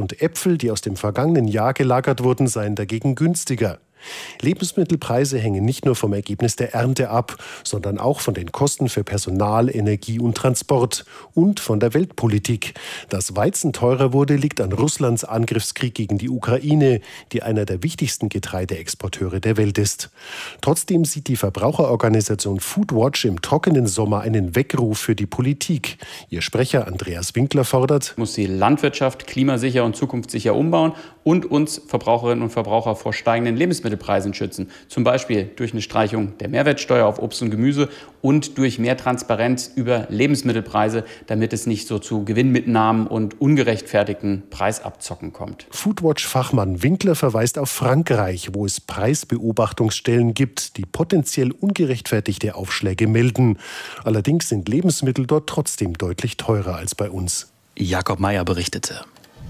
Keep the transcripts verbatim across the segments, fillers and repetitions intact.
und Äpfel, die aus dem vergangenen Jahr gelagert wurden, seien dagegen günstiger. Lebensmittelpreise hängen nicht nur vom Ergebnis der Ernte ab, sondern auch von den Kosten für Personal, Energie und Transport und von der Weltpolitik. Dass Weizen teurer wurde, liegt an Russlands Angriffskrieg gegen die Ukraine, die einer der wichtigsten Getreideexporteure der Welt ist. Trotzdem sieht die Verbraucherorganisation Foodwatch im trockenen Sommer einen Weckruf für die Politik. Ihr Sprecher Andreas Winkler fordert, muss die Landwirtschaft klimasicher und zukunftssicher umbauen und uns Verbraucherinnen und Verbraucher vor steigenden Lebensmittelpreisen schützen. Zum Beispiel durch eine Streichung der Mehrwertsteuer auf Obst und Gemüse und durch mehr Transparenz über Lebensmittelpreise, damit es nicht so zu Gewinnmitnahmen und ungerechtfertigten Preisabzocken kommt. Foodwatch-Fachmann Winkler verweist auf Frankreich, wo es Preisbeobachtungsstellen gibt, die potenziell ungerechtfertigte Aufschläge melden. Allerdings sind Lebensmittel dort trotzdem deutlich teurer als bei uns. Jakob Meyer berichtete.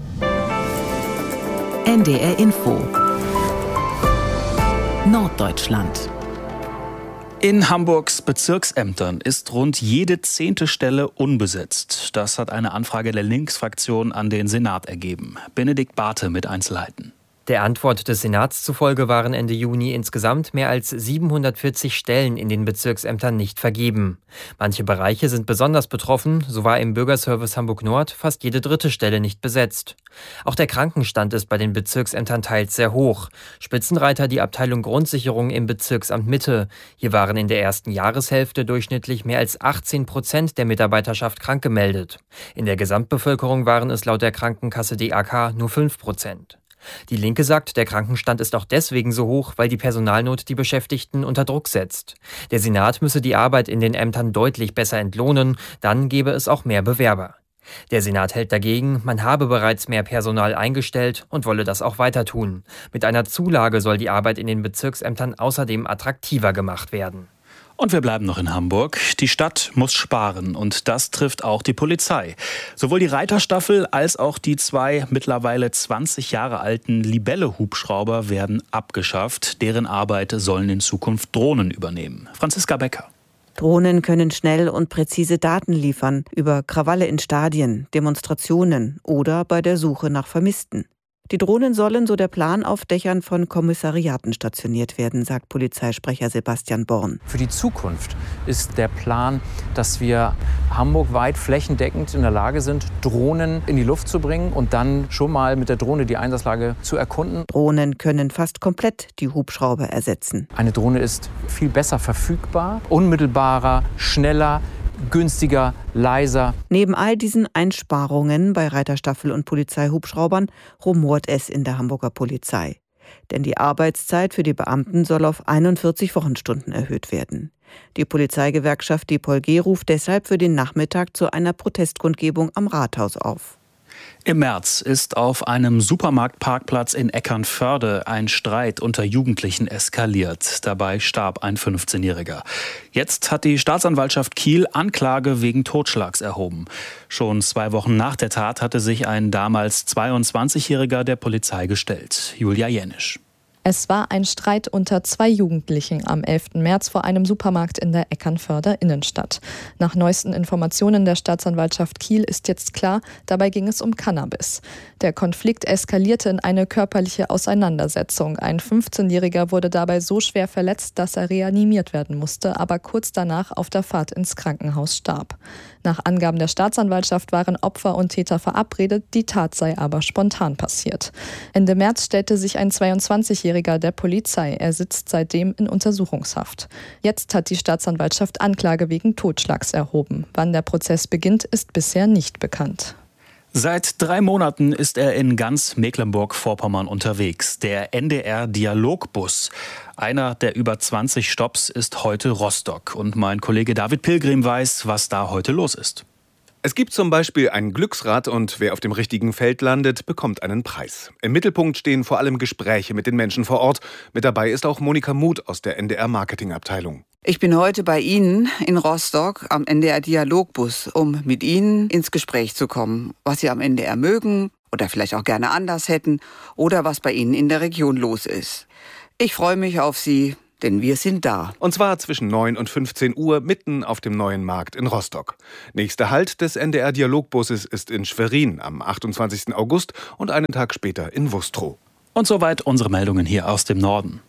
N D R Info Norddeutschland. In Hamburgs Bezirksämtern ist rund jede zehnte Stelle unbesetzt. Das hat eine Anfrage der Linksfraktion an den Senat ergeben. Benedikt Barthe mit Einzelheiten. Der Antwort des Senats zufolge waren Ende Juni insgesamt mehr als siebenhundertvierzig Stellen in den Bezirksämtern nicht vergeben. Manche Bereiche sind besonders betroffen, so war im Bürgerservice Hamburg-Nord fast jede dritte Stelle nicht besetzt. Auch der Krankenstand ist bei den Bezirksämtern teils sehr hoch. Spitzenreiter die Abteilung Grundsicherung im Bezirksamt Mitte. Hier waren in der ersten Jahreshälfte durchschnittlich mehr als achtzehn Prozent der Mitarbeiterschaft krank gemeldet. In der Gesamtbevölkerung waren es laut der Krankenkasse D A K nur fünf Prozent. Die Linke sagt, der Krankenstand ist auch deswegen so hoch, weil die Personalnot die Beschäftigten unter Druck setzt. Der Senat müsse die Arbeit in den Ämtern deutlich besser entlohnen, dann gäbe es auch mehr Bewerber. Der Senat hält dagegen, man habe bereits mehr Personal eingestellt und wolle das auch weiter tun. Mit einer Zulage soll die Arbeit in den Bezirksämtern außerdem attraktiver gemacht werden. Und wir bleiben noch in Hamburg. Die Stadt muss sparen und das trifft auch die Polizei. Sowohl die Reiterstaffel als auch die zwei mittlerweile zwanzig Jahre alten Libelle-Hubschrauber werden abgeschafft. Deren Arbeit sollen in Zukunft Drohnen übernehmen. Franziska Becker. Drohnen können schnell und präzise Daten liefern über Krawalle in Stadien, Demonstrationen oder bei der Suche nach Vermissten. Die Drohnen sollen, so der Plan, auf Dächern von Kommissariaten stationiert werden, sagt Polizeisprecher Sebastian Born. Für die Zukunft ist der Plan, dass wir hamburgweit flächendeckend in der Lage sind, Drohnen in die Luft zu bringen und dann schon mal mit der Drohne die Einsatzlage zu erkunden. Drohnen können fast komplett die Hubschrauber ersetzen. Eine Drohne ist viel besser verfügbar, unmittelbarer, schneller, günstiger, leiser. Neben all diesen Einsparungen bei Reiterstaffel und Polizeihubschraubern rumort es in der Hamburger Polizei. Denn die Arbeitszeit für die Beamten soll auf einundvierzig Wochenstunden erhöht werden. Die Polizeigewerkschaft D P O L G ruft deshalb für den Nachmittag zu einer Protestkundgebung am Rathaus auf. Im März ist auf einem Supermarktparkplatz in Eckernförde ein Streit unter Jugendlichen eskaliert. Dabei starb ein fünfzehnjähriger. Jetzt hat die Staatsanwaltschaft Kiel Anklage wegen Totschlags erhoben. Schon zwei Wochen nach der Tat hatte sich ein damals zweiundzwanzigjähriger der Polizei gestellt. Julia Jenisch. Es war ein Streit unter zwei Jugendlichen am elften März vor einem Supermarkt in der Eckernförder Innenstadt. Nach neuesten Informationen der Staatsanwaltschaft Kiel ist jetzt klar, dabei ging es um Cannabis. Der Konflikt eskalierte in eine körperliche Auseinandersetzung. Ein fünfzehnjähriger wurde dabei so schwer verletzt, dass er reanimiert werden musste, aber kurz danach auf der Fahrt ins Krankenhaus starb. Nach Angaben der Staatsanwaltschaft waren Opfer und Täter verabredet, die Tat sei aber spontan passiert. Ende März stellte sich ein zweiundzwanzigjähriger der Polizei. Er sitzt seitdem in Untersuchungshaft. Jetzt hat die Staatsanwaltschaft Anklage wegen Totschlags erhoben. Wann der Prozess beginnt, ist bisher nicht bekannt. Seit drei Monaten ist er in ganz Mecklenburg-Vorpommern unterwegs. Der N D R-Dialogbus. Einer der über zwanzig Stopps ist heute Rostock. Und mein Kollege David Pilgrim weiß, was da heute los ist. Es gibt zum Beispiel ein Glücksrad und wer auf dem richtigen Feld landet, bekommt einen Preis. Im Mittelpunkt stehen vor allem Gespräche mit den Menschen vor Ort. Mit dabei ist auch Monika Muth aus der N D R-Marketingabteilung. Ich bin heute bei Ihnen in Rostock am N D R-Dialogbus, um mit Ihnen ins Gespräch zu kommen, was Sie am N D R mögen oder vielleicht auch gerne anders hätten oder was bei Ihnen in der Region los ist. Ich freue mich auf Sie. Denn wir sind da. Und zwar zwischen neun und fünfzehn Uhr mitten auf dem neuen Markt in Rostock. Nächster Halt des N D R-Dialogbusses ist in Schwerin am achtundzwanzigsten August und einen Tag später in Wustrow. Und soweit unsere Meldungen hier aus dem Norden.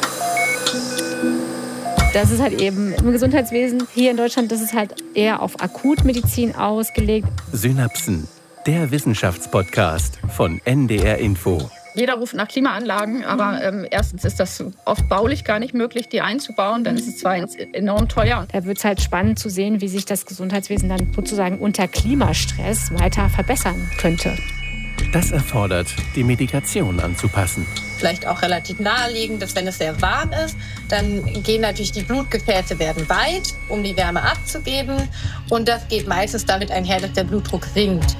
Das ist halt eben im Gesundheitswesen hier in Deutschland, das ist halt eher auf Akutmedizin ausgelegt. Synapsen, der Wissenschaftspodcast von N D R Info. Jeder ruft nach Klimaanlagen, aber ähm, erstens ist das oft baulich gar nicht möglich, die einzubauen. Dann ist es zwar enorm teuer. Da wird es halt spannend zu sehen, wie sich das Gesundheitswesen dann sozusagen unter Klimastress weiter verbessern könnte. Das erfordert, die Medikation anzupassen. Vielleicht auch relativ naheliegend, dass wenn es sehr warm ist, dann gehen natürlich die Blutgefäße werden weit, um die Wärme abzugeben. Und das geht meistens damit einher, dass der Blutdruck sinkt.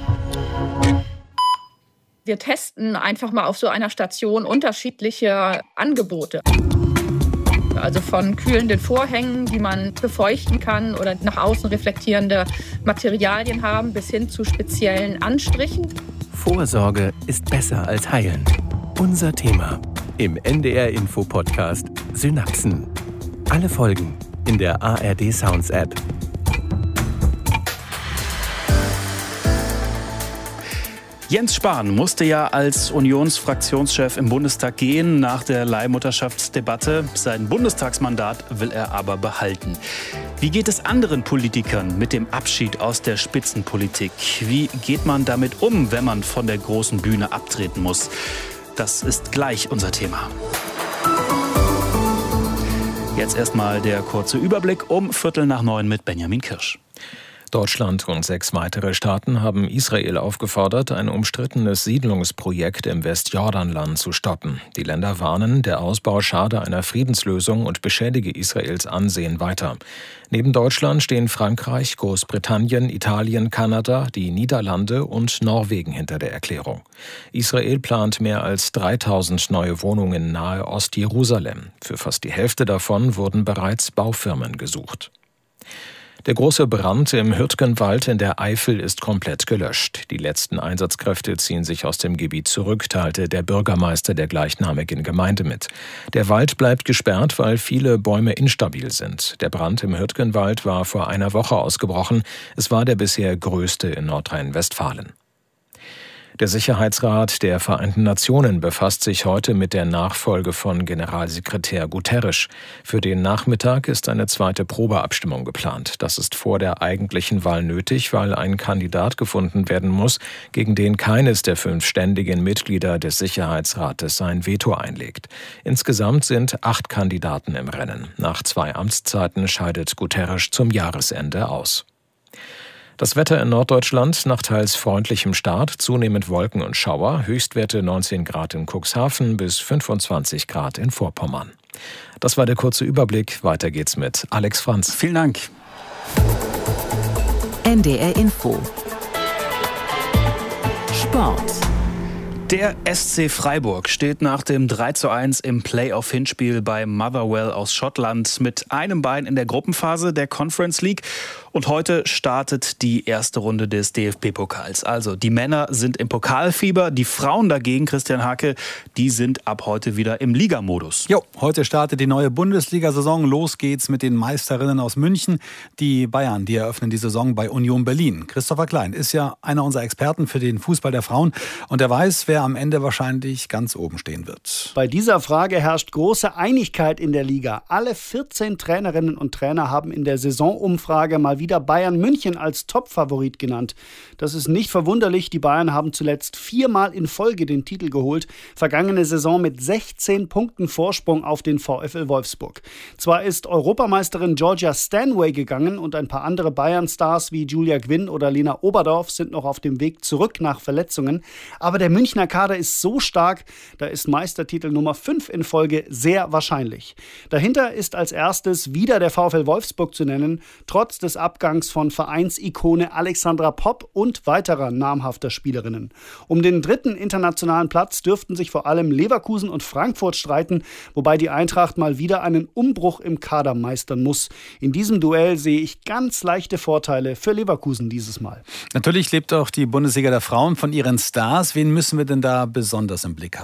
Wir testen einfach mal auf so einer Station unterschiedliche Angebote. Also von kühlenden Vorhängen, die man befeuchten kann oder nach außen reflektierende Materialien haben, bis hin zu speziellen Anstrichen. Vorsorge ist besser als heilen. Unser Thema im N D R Info Podcast Synapsen. Alle Folgen in der A R D Sounds App. Jens Spahn musste ja als Unionsfraktionschef im Bundestag gehen nach der Leihmutterschaftsdebatte. Sein Bundestagsmandat will er aber behalten. Wie geht es anderen Politikern mit dem Abschied aus der Spitzenpolitik? Wie geht man damit um, wenn man von der großen Bühne abtreten muss? Das ist gleich unser Thema. Jetzt erstmal der kurze Überblick um Viertel nach neun mit Benjamin Kirsch. Deutschland und sechs weitere Staaten haben Israel aufgefordert, ein umstrittenes Siedlungsprojekt im Westjordanland zu stoppen. Die Länder warnen, der Ausbau schade einer Friedenslösung und beschädige Israels Ansehen weiter. Neben Deutschland stehen Frankreich, Großbritannien, Italien, Kanada, die Niederlande und Norwegen hinter der Erklärung. Israel plant mehr als dreitausend neue Wohnungen nahe Ostjerusalem. Für fast die Hälfte davon wurden bereits Baufirmen gesucht. Der große Brand im Hürtgenwald in der Eifel ist komplett gelöscht. Die letzten Einsatzkräfte ziehen sich aus dem Gebiet zurück, teilte der Bürgermeister der gleichnamigen Gemeinde mit. Der Wald bleibt gesperrt, weil viele Bäume instabil sind. Der Brand im Hürtgenwald war vor einer Woche ausgebrochen. Es war der bisher größte in Nordrhein-Westfalen. Der Sicherheitsrat der Vereinten Nationen befasst sich heute mit der Nachfolge von Generalsekretär Guterres. Für den Nachmittag ist eine zweite Probeabstimmung geplant. Das ist vor der eigentlichen Wahl nötig, weil ein Kandidat gefunden werden muss, gegen den keines der fünf ständigen Mitglieder des Sicherheitsrates sein Veto einlegt. Insgesamt sind acht Kandidaten im Rennen. Nach zwei Amtszeiten scheidet Guterres zum Jahresende aus. Das Wetter in Norddeutschland nach teils freundlichem Start, zunehmend Wolken und Schauer, Höchstwerte neunzehn Grad in Cuxhaven bis fünfundzwanzig Grad in Vorpommern. Das war der kurze Überblick. Weiter geht's mit Alex Franz. Vielen Dank. N D R Info. Sport. Der S C Freiburg steht nach dem drei zu eins im Playoff-Hinspiel bei Motherwell aus Schottland mit einem Bein in der Gruppenphase der Conference League. Und heute startet die erste Runde des D F B-Pokals. Also die Männer sind im Pokalfieber, die Frauen dagegen, Christian Hake, die sind ab heute wieder im Ligamodus. Jo, heute startet die neue Bundesliga-Saison. Los geht's mit den Meisterinnen aus München. Die Bayern, die eröffnen die Saison bei Union Berlin. Christopher Klein ist ja einer unserer Experten für den Fußball der Frauen. Und er weiß, wer am Ende wahrscheinlich ganz oben stehen wird. Bei dieser Frage herrscht große Einigkeit in der Liga. Alle vierzehn Trainerinnen und Trainer haben in der Saisonumfrage mal wieder Bayern München als Topfavorit genannt. Das ist nicht verwunderlich. Die Bayern haben zuletzt viermal in Folge den Titel geholt. Vergangene Saison mit sechzehn Punkten Vorsprung auf den VfL Wolfsburg. Zwar ist Europameisterin Georgia Stanway gegangen und ein paar andere Bayern-Stars wie Julia Gwynn oder Lena Oberdorf sind noch auf dem Weg zurück nach Verletzungen. Aber der Münchner Kader ist so stark, da ist Meistertitel Nummer fünf in Folge sehr wahrscheinlich. Dahinter ist als erstes wieder der VfL Wolfsburg zu nennen, trotz des Abgangs von Vereinsikone Alexandra Popp und weiterer namhafter Spielerinnen. Um den dritten internationalen Platz dürften sich vor allem Leverkusen und Frankfurt streiten, wobei die Eintracht mal wieder einen Umbruch im Kader meistern muss. In diesem Duell sehe ich ganz leichte Vorteile für Leverkusen dieses Mal. Natürlich lebt auch die Bundesliga der Frauen von ihren Stars. Wen müssen wir denn da besonders im Blick haben?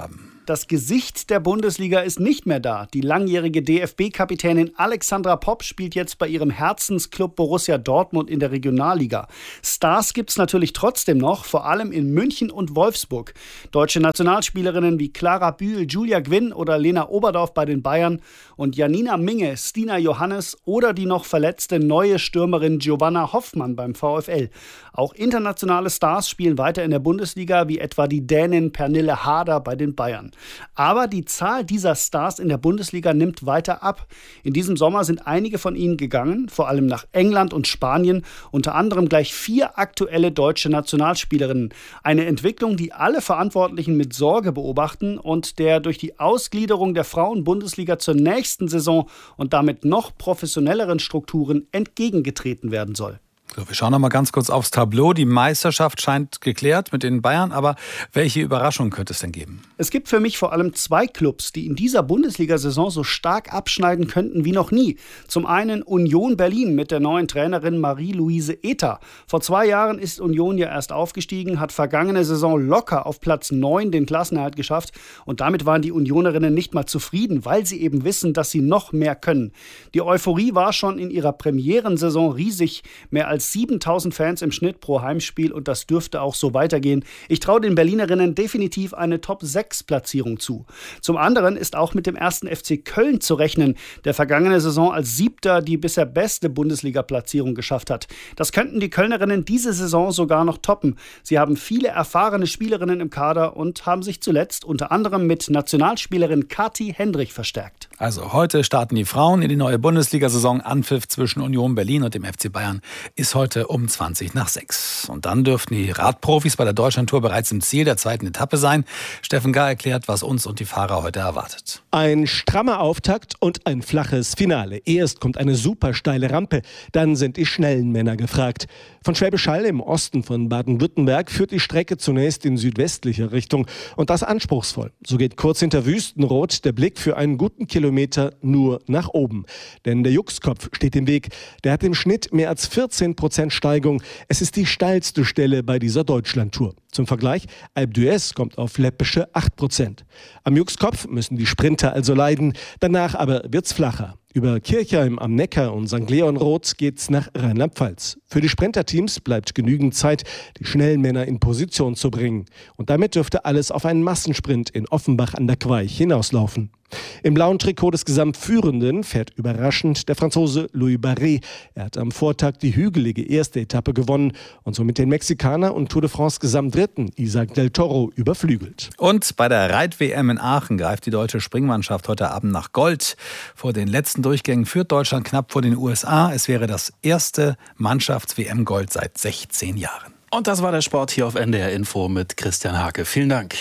Das Gesicht der Bundesliga ist nicht mehr da. Die langjährige D F B-Kapitänin Alexandra Popp spielt jetzt bei ihrem Herzensclub Borussia Dortmund in der Regionalliga. Stars gibt's natürlich trotzdem noch, vor allem in München und Wolfsburg. Deutsche Nationalspielerinnen wie Clara Bühl, Julia Gwinn oder Lena Oberdorf bei den Bayern und Janina Minge, Stina Johannes oder die noch verletzte neue Stürmerin Giovanna Hoffmann beim VfL. Auch internationale Stars spielen weiter in der Bundesliga, wie etwa die Dänin Pernille Harder bei den Bayern. Aber die Zahl dieser Stars in der Bundesliga nimmt weiter ab. In diesem Sommer sind einige von ihnen gegangen, vor allem nach England und Spanien, unter anderem gleich vier aktuelle deutsche Nationalspielerinnen. Eine Entwicklung, die alle Verantwortlichen mit Sorge beobachten und der durch die Ausgliederung der Frauen-Bundesliga zur nächsten Saison und damit noch professionelleren Strukturen entgegengetreten werden soll. So, wir schauen noch mal ganz kurz aufs Tableau. Die Meisterschaft scheint geklärt mit den Bayern, aber welche Überraschung könnte es denn geben? Es gibt für mich vor allem zwei Clubs, die in dieser Bundesliga-Saison so stark abschneiden könnten wie noch nie. Zum einen Union Berlin mit der neuen Trainerin Marie-Louise Ether. Vor zwei Jahren ist Union ja erst aufgestiegen, hat vergangene Saison locker auf Platz neun den Klassenerhalt geschafft und damit waren die Unionerinnen nicht mal zufrieden, weil sie eben wissen, dass sie noch mehr können. Die Euphorie war schon in ihrer Premierensaison riesig, mehr als siebentausend Fans im Schnitt pro Heimspiel und das dürfte auch so weitergehen. Ich traue den Berlinerinnen definitiv eine Top sechs Platzierung zu. Zum anderen ist auch mit dem ersten F C Köln zu rechnen, der vergangene Saison als Siebter die bisher beste Bundesliga-Platzierung geschafft hat. Das könnten die Kölnerinnen diese Saison sogar noch toppen. Sie haben viele erfahrene Spielerinnen im Kader und haben sich zuletzt unter anderem mit Nationalspielerin Kathi Hendrich verstärkt. Also heute starten die Frauen in die neue Bundesliga-Saison. Anpfiff zwischen Union Berlin und dem F C Bayern ist heute um zwanzig nach sechs. Und dann dürften die Radprofis bei der Deutschlandtour bereits im Ziel der zweiten Etappe sein. Steffen Gahr erklärt, was uns und die Fahrer heute erwartet. Ein strammer Auftakt und ein flaches Finale. Erst kommt eine super steile Rampe, dann sind die schnellen Männer gefragt. Von Schwäbisch Hall im Osten von Baden-Württemberg führt die Strecke zunächst in südwestlicher Richtung und das anspruchsvoll. So geht kurz hinter Wüstenrot der Blick für einen guten Kilometer nur nach oben. Denn der Juxkopf steht im Weg. Der hat im Schnitt mehr als vierzehn Prozent Steigung. Es ist die steilste Stelle bei dieser Deutschlandtour. Zum Vergleich, Alpe d'Huez kommt auf läppische acht Prozent. Am Juxkopf müssen die Sprinter also leiden. Danach aber wird's flacher. Über Kirchheim am Neckar und Sankt Leonroth geht's nach Rheinland-Pfalz. Für die Sprinterteams bleibt genügend Zeit, die schnellen Männer in Position zu bringen. Und damit dürfte alles auf einen Massensprint in Offenbach an der Queich hinauslaufen. Im blauen Trikot des Gesamtführenden fährt überraschend der Franzose Louis Barret. Er hat am Vortag die hügelige erste Etappe gewonnen und somit den Mexikaner und Tour de France Gesamtdritten Isaac del Toro überflügelt. Und bei der Reit-W M in Aachen greift die deutsche Springmannschaft heute Abend nach Gold. Vor den letzten Durchgängen führt Deutschland knapp vor den U S A. Es wäre das erste Mannschafts-W M-Gold seit sechzehn Jahren. Und das war der Sport hier auf N D R Info mit Christian Hake. Vielen Dank.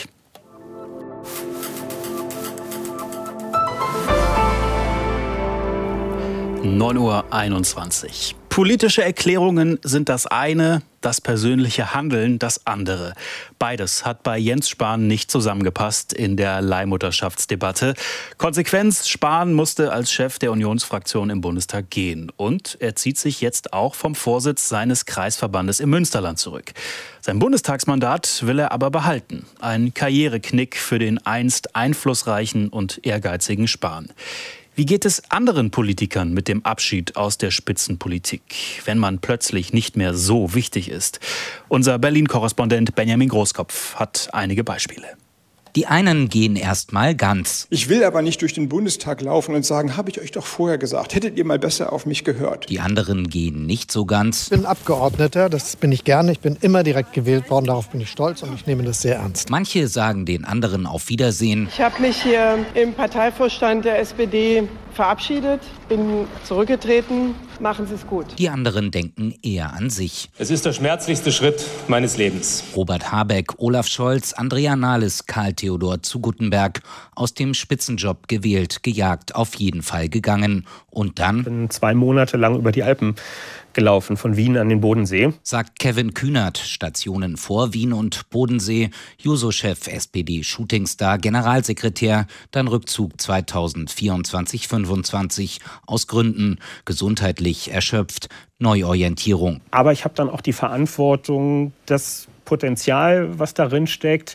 neun Uhr einundzwanzig. Politische Erklärungen sind das eine, das persönliche Handeln das andere. Beides hat bei Jens Spahn nicht zusammengepasst in der Leihmutterschaftsdebatte. Konsequenz: Spahn musste als Chef der Unionsfraktion im Bundestag gehen. Und er zieht sich jetzt auch vom Vorsitz seines Kreisverbandes im Münsterland zurück. Sein Bundestagsmandat will er aber behalten. Ein Karriereknick für den einst einflussreichen und ehrgeizigen Spahn. Wie geht es anderen Politikern mit dem Abschied aus der Spitzenpolitik, wenn man plötzlich nicht mehr so wichtig ist? Unser Berlin-Korrespondent Benjamin Großkopf hat einige Beispiele. Die einen gehen erst mal ganz. Ich will aber nicht durch den Bundestag laufen und sagen, habe ich euch doch vorher gesagt, hättet ihr mal besser auf mich gehört. Die anderen gehen nicht so ganz. Ich bin Abgeordneter, das bin ich gerne. Ich bin immer direkt gewählt worden, darauf bin ich stolz und ich nehme das sehr ernst. Manche sagen den anderen auf Wiedersehen. Ich habe mich hier im Parteivorstand der S P D verabschiedet, bin zurückgetreten. Machen Sie es gut. Die anderen denken eher an sich. Es ist der schmerzlichste Schritt meines Lebens. Robert Habeck, Olaf Scholz, Andrea Nahles, Karl Theodor zu Guttenberg. Aus dem Spitzenjob gewählt, gejagt, auf jeden Fall gegangen. Und dann? Ich bin zwei Monate lang über die Alpen gelaufen, von Wien an den Bodensee. Sagt Kevin Kühnert, Stationen vor Wien und Bodensee, Juso-Chef, S P D-Shootingstar, Generalsekretär, dann Rückzug zweitausendvierundzwanzig fünfundzwanzig, aus Gründen, gesundheitlich erschöpft, Neuorientierung. Aber ich habe dann auch die Verantwortung, das Potenzial, was darin steckt,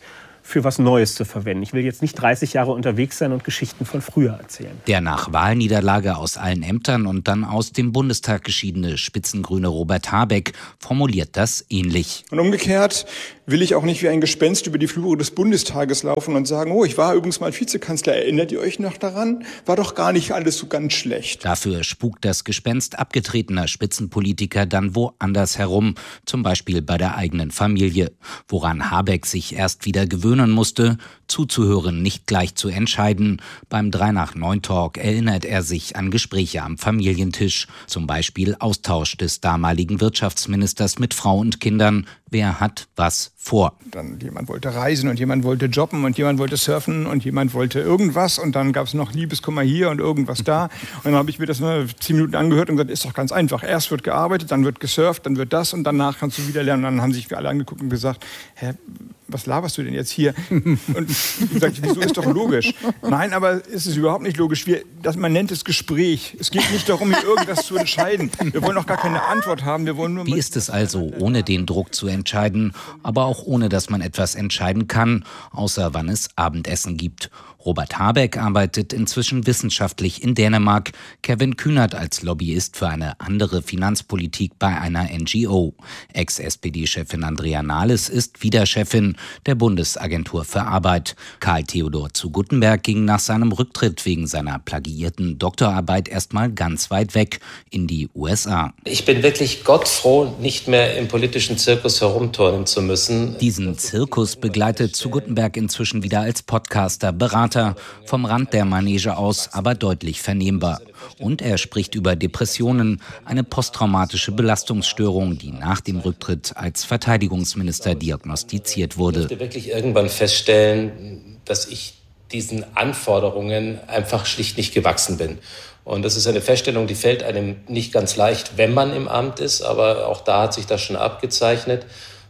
für was Neues zu verwenden. Ich will jetzt nicht dreißig Jahre unterwegs sein und Geschichten von früher erzählen. Der nach Wahlniederlage aus allen Ämtern und dann aus dem Bundestag geschiedene Spitzengrüne Robert Habeck formuliert das ähnlich. Und umgekehrt will ich auch nicht wie ein Gespenst über die Flure des Bundestages laufen und sagen, oh, ich war übrigens mal Vizekanzler, erinnert ihr euch noch daran? War doch gar nicht alles so ganz schlecht. Dafür spukt das Gespenst abgetretener Spitzenpolitiker dann woanders herum, zum Beispiel bei der eigenen Familie, woran Habeck sich erst wieder gewöhnen musste, zuzuhören, nicht gleich zu entscheiden. Beim drei nach neun Talk erinnert er sich an Gespräche am Familientisch, zum Beispiel Austausch des damaligen Wirtschaftsministers mit Frau und Kindern. Wer hat was vor? Dann jemand wollte reisen und jemand wollte jobben und jemand wollte surfen und jemand wollte irgendwas und dann gab es noch Liebeskummer hier und irgendwas da. Und dann habe ich mir das nur zehn Minuten angehört und gesagt, ist doch ganz einfach. Erst wird gearbeitet, dann wird gesurft, dann wird das und danach kannst du wieder lernen. Und dann haben sich wir alle angeguckt und gesagt, hä, was laberst du denn jetzt hier? Und ich gesagt, wieso, ist doch logisch. Nein, aber es ist überhaupt nicht logisch. Wir, das, man nennt es Gespräch. Es geht nicht darum, hier irgendwas zu entscheiden. Wir wollen auch gar keine Antwort haben. Wir wollen nur Wie ist es also, ohne den Druck zu entscheiden, aber auch ohne, dass man etwas entscheiden kann, außer wann es Abendessen gibt? Robert Habeck arbeitet inzwischen wissenschaftlich in Dänemark, Kevin Kühnert als Lobbyist für eine andere Finanzpolitik bei einer N G O. Ex-S P D-Chefin Andrea Nahles ist wieder Chefin der Bundesagentur für Arbeit. Karl Theodor zu Guttenberg ging nach seinem Rücktritt wegen seiner plagiierten Doktorarbeit erstmal ganz weit weg in die U S A. Ich bin wirklich gottfroh, nicht mehr im politischen Zirkus herumturnen zu müssen. Diesen Zirkus begleitet zu Guttenberg inzwischen wieder als Podcaster, Berater, vom Rand der Manege aus, aber deutlich vernehmbar. Und er spricht über Depressionen, eine posttraumatische Belastungsstörung, die nach dem Rücktritt als Verteidigungsminister diagnostiziert wurde. Ich musste wirklich irgendwann feststellen, dass ich diesen Anforderungen einfach schlicht nicht gewachsen bin. Und das ist eine Feststellung, die fällt einem nicht ganz leicht, wenn man im Amt ist, aber auch da hat sich das schon abgezeichnet.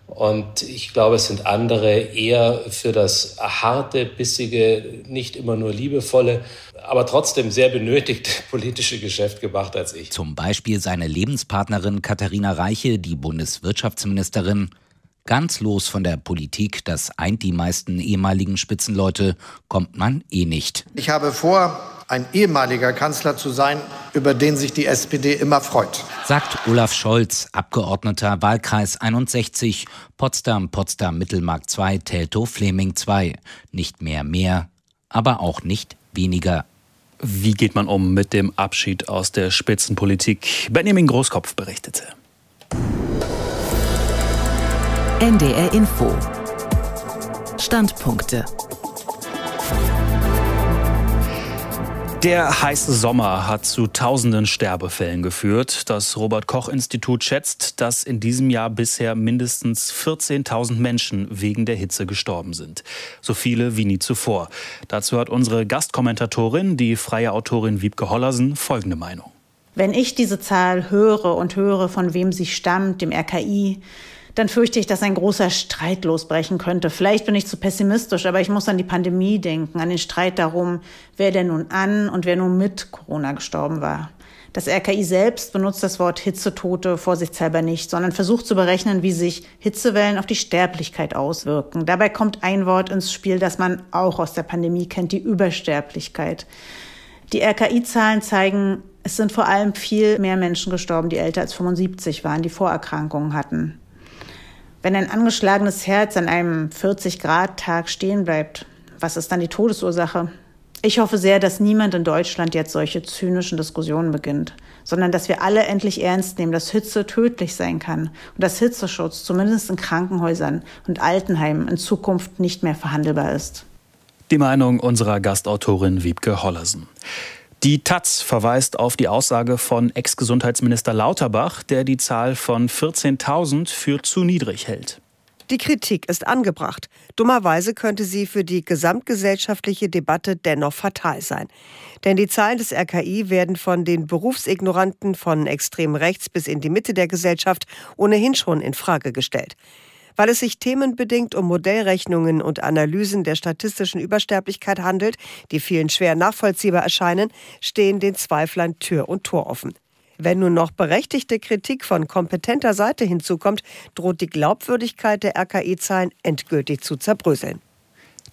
Und ich glaube, es sind andere eher für das harte, bissige, nicht immer nur liebevolle, aber trotzdem sehr benötigte politische Geschäft gemacht als ich. Zum Beispiel seine Lebenspartnerin Katharina Reiche, die Bundeswirtschaftsministerin. Ganz los von der Politik, das eint die meisten ehemaligen Spitzenleute, kommt man eh nicht. Ich habe vor, ein ehemaliger Kanzler zu sein, über den sich die S P D immer freut. Sagt Olaf Scholz, Abgeordneter Wahlkreis einundsechzig, Potsdam, Potsdam Mittelmark zwei, Teltow-Fleming zwei. Nicht mehr mehr, aber auch nicht weniger. Wie geht man um mit dem Abschied aus der Spitzenpolitik? Benjamin Großkopf berichtete. N D R Info. Standpunkte. Der heiße Sommer hat zu tausenden Sterbefällen geführt. Das Robert-Koch-Institut schätzt, dass in diesem Jahr bisher mindestens vierzehntausend Menschen wegen der Hitze gestorben sind. So viele wie nie zuvor. Dazu hat unsere Gastkommentatorin, die freie Autorin Wiebke Hollersen, folgende Meinung. Wenn ich diese Zahl höre und höre, von wem sie stammt, dem R K I, dann fürchte ich, dass ein großer Streit losbrechen könnte. Vielleicht bin ich zu pessimistisch, aber ich muss an die Pandemie denken, an den Streit darum, wer denn nun an und wer nun mit Corona gestorben war. Das R K I selbst benutzt das Wort Hitzetote vorsichtshalber nicht, sondern versucht zu berechnen, wie sich Hitzewellen auf die Sterblichkeit auswirken. Dabei kommt ein Wort ins Spiel, das man auch aus der Pandemie kennt, die Übersterblichkeit. Die R K I-Zahlen zeigen, es sind vor allem viel mehr Menschen gestorben, die älter als fünfundsiebzig waren, die Vorerkrankungen hatten. Wenn ein angeschlagenes Herz an einem vierzig-Grad-Tag stehen bleibt, was ist dann die Todesursache? Ich hoffe sehr, dass niemand in Deutschland jetzt solche zynischen Diskussionen beginnt, sondern dass wir alle endlich ernst nehmen, dass Hitze tödlich sein kann und dass Hitzeschutz zumindest in Krankenhäusern und Altenheimen in Zukunft nicht mehr verhandelbar ist. Die Meinung unserer Gastautorin Wiebke Hollersen. Die Taz verweist auf die Aussage von Ex-Gesundheitsminister Lauterbach, der die Zahl von vierzehntausend für zu niedrig hält. Die Kritik ist angebracht. Dummerweise könnte sie für die gesamtgesellschaftliche Debatte dennoch fatal sein. Denn die Zahlen des R K I werden von den Berufsignoranten von extrem rechts bis in die Mitte der Gesellschaft ohnehin schon in Frage gestellt. Weil es sich themenbedingt um Modellrechnungen und Analysen der statistischen Übersterblichkeit handelt, die vielen schwer nachvollziehbar erscheinen, stehen den Zweiflern Tür und Tor offen. Wenn nun noch berechtigte Kritik von kompetenter Seite hinzukommt, droht die Glaubwürdigkeit der R K I-Zahlen endgültig zu zerbröseln.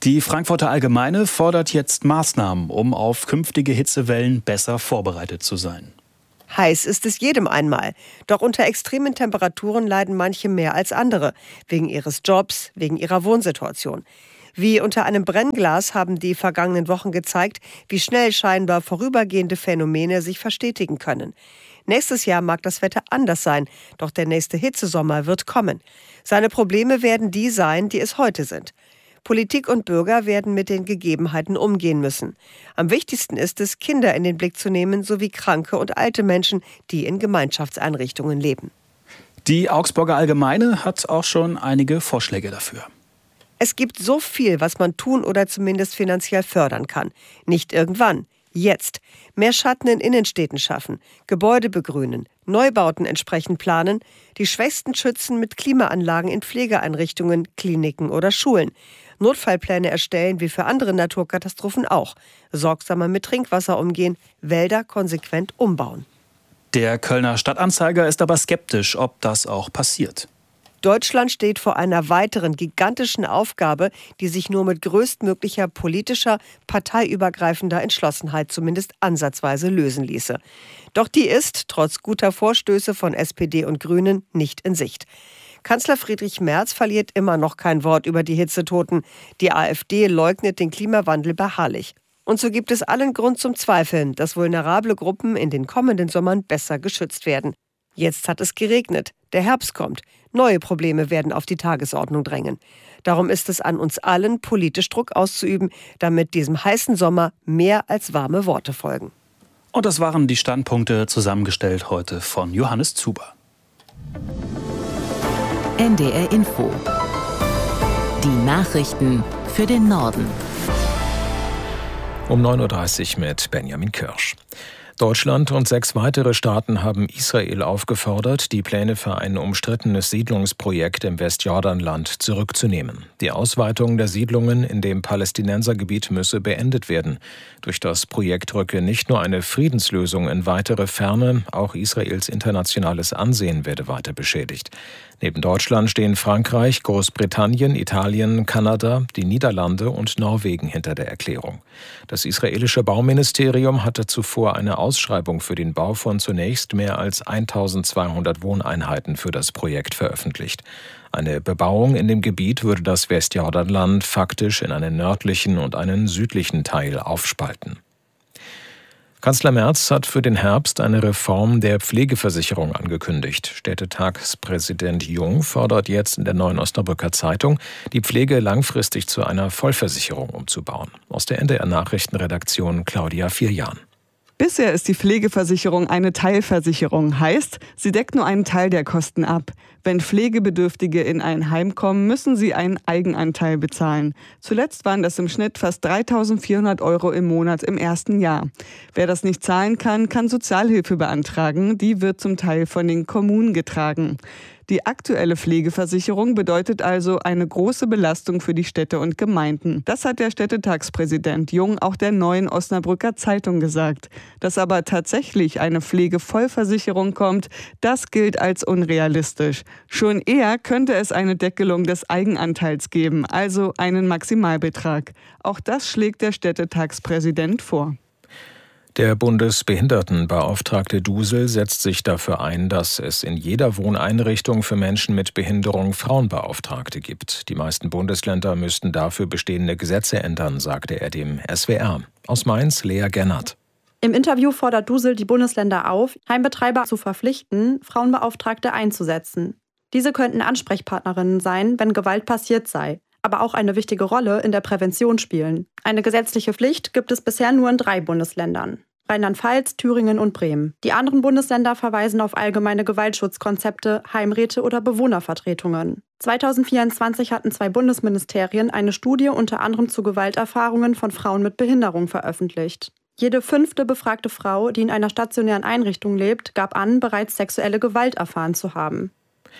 Die Frankfurter Allgemeine fordert jetzt Maßnahmen, um auf künftige Hitzewellen besser vorbereitet zu sein. Heiß ist es jedem einmal. Doch unter extremen Temperaturen leiden manche mehr als andere. Wegen ihres Jobs, wegen ihrer Wohnsituation. Wie unter einem Brennglas haben die vergangenen Wochen gezeigt, wie schnell scheinbar vorübergehende Phänomene sich verstetigen können. Nächstes Jahr mag das Wetter anders sein, doch der nächste Hitzesommer wird kommen. Seine Probleme werden die sein, die es heute sind. Politik und Bürger werden mit den Gegebenheiten umgehen müssen. Am wichtigsten ist es, Kinder in den Blick zu nehmen, sowie kranke und alte Menschen, die in Gemeinschaftseinrichtungen leben. Die Augsburger Allgemeine hat auch schon einige Vorschläge dafür. Es gibt so viel, was man tun oder zumindest finanziell fördern kann. Nicht irgendwann, jetzt. Mehr Schatten in Innenstädten schaffen, Gebäude begrünen, Neubauten entsprechend planen, die Schwächsten schützen mit Klimaanlagen in Pflegeeinrichtungen, Kliniken oder Schulen. Notfallpläne erstellen, wie für andere Naturkatastrophen auch. Sorgsamer mit Trinkwasser umgehen, Wälder konsequent umbauen. Der Kölner Stadtanzeiger ist aber skeptisch, ob das auch passiert. Deutschland steht vor einer weiteren gigantischen Aufgabe, die sich nur mit größtmöglicher politischer, parteiübergreifender Entschlossenheit zumindest ansatzweise lösen ließe. Doch die ist, trotz guter Vorstöße von S P D und Grünen, nicht in Sicht. Kanzler Friedrich Merz verliert immer noch kein Wort über die Hitzetoten. Die AfD leugnet den Klimawandel beharrlich. Und so gibt es allen Grund zum Zweifeln, dass vulnerable Gruppen in den kommenden Sommern besser geschützt werden. Jetzt hat es geregnet, der Herbst kommt, neue Probleme werden auf die Tagesordnung drängen. Darum ist es an uns allen, politisch Druck auszuüben, damit diesem heißen Sommer mehr als warme Worte folgen. Und das waren die Standpunkte, zusammengestellt heute von Johannes Zuber. N D R Info. Die Nachrichten für den Norden. Um neun Uhr dreißig mit Benjamin Kirsch. Deutschland und sechs weitere Staaten haben Israel aufgefordert, die Pläne für ein umstrittenes Siedlungsprojekt im Westjordanland zurückzunehmen. Die Ausweitung der Siedlungen in dem Palästinensergebiet müsse beendet werden. Durch das Projekt rücke nicht nur eine Friedenslösung in weitere Ferne, auch Israels internationales Ansehen werde weiter beschädigt. Neben Deutschland stehen Frankreich, Großbritannien, Italien, Kanada, die Niederlande und Norwegen hinter der Erklärung. Das israelische Bauministerium hatte zuvor eine Ausschreibung für den Bau von zunächst mehr als eintausendzweihundert Wohneinheiten für das Projekt veröffentlicht. Eine Bebauung in dem Gebiet würde das Westjordanland faktisch in einen nördlichen und einen südlichen Teil aufspalten. Kanzler Merz hat für den Herbst eine Reform der Pflegeversicherung angekündigt. Städtetagspräsident Jung fordert jetzt in der Neuen Osnabrücker Zeitung, die Pflege langfristig zu einer Vollversicherung umzubauen. Aus der N D R-Nachrichtenredaktion Claudia Vierjahn. Bisher ist die Pflegeversicherung eine Teilversicherung, heißt, sie deckt nur einen Teil der Kosten ab. Wenn Pflegebedürftige in ein Heim kommen, müssen sie einen Eigenanteil bezahlen. Zuletzt waren das im Schnitt fast dreitausendvierhundert Euro im Monat im ersten Jahr. Wer das nicht zahlen kann, kann Sozialhilfe beantragen. Die wird zum Teil von den Kommunen getragen. Die aktuelle Pflegeversicherung bedeutet also eine große Belastung für die Städte und Gemeinden. Das hat der Städtetagspräsident Jung auch der Neuen Osnabrücker Zeitung gesagt. Dass aber tatsächlich eine Pflegevollversicherung kommt, das gilt als unrealistisch. Schon eher könnte es eine Deckelung des Eigenanteils geben, also einen Maximalbetrag. Auch das schlägt der Städtetagspräsident vor. Der Bundesbehindertenbeauftragte Dusel setzt sich dafür ein, dass es in jeder Wohneinrichtung für Menschen mit Behinderung Frauenbeauftragte gibt. Die meisten Bundesländer müssten dafür bestehende Gesetze ändern, sagte er dem S W R. Aus Mainz, Lea Gernert. Im Interview fordert Dusel die Bundesländer auf, Heimbetreiber zu verpflichten, Frauenbeauftragte einzusetzen. Diese könnten Ansprechpartnerinnen sein, wenn Gewalt passiert sei, aber auch eine wichtige Rolle in der Prävention spielen. Eine gesetzliche Pflicht gibt es bisher nur in drei Bundesländern: Rheinland-Pfalz, Thüringen und Bremen. Die anderen Bundesländer verweisen auf allgemeine Gewaltschutzkonzepte, Heimräte oder Bewohnervertretungen. zweitausendvierundzwanzig hatten zwei Bundesministerien eine Studie unter anderem zu Gewalterfahrungen von Frauen mit Behinderung veröffentlicht. Jede fünfte befragte Frau, die in einer stationären Einrichtung lebt, gab an, bereits sexuelle Gewalt erfahren zu haben.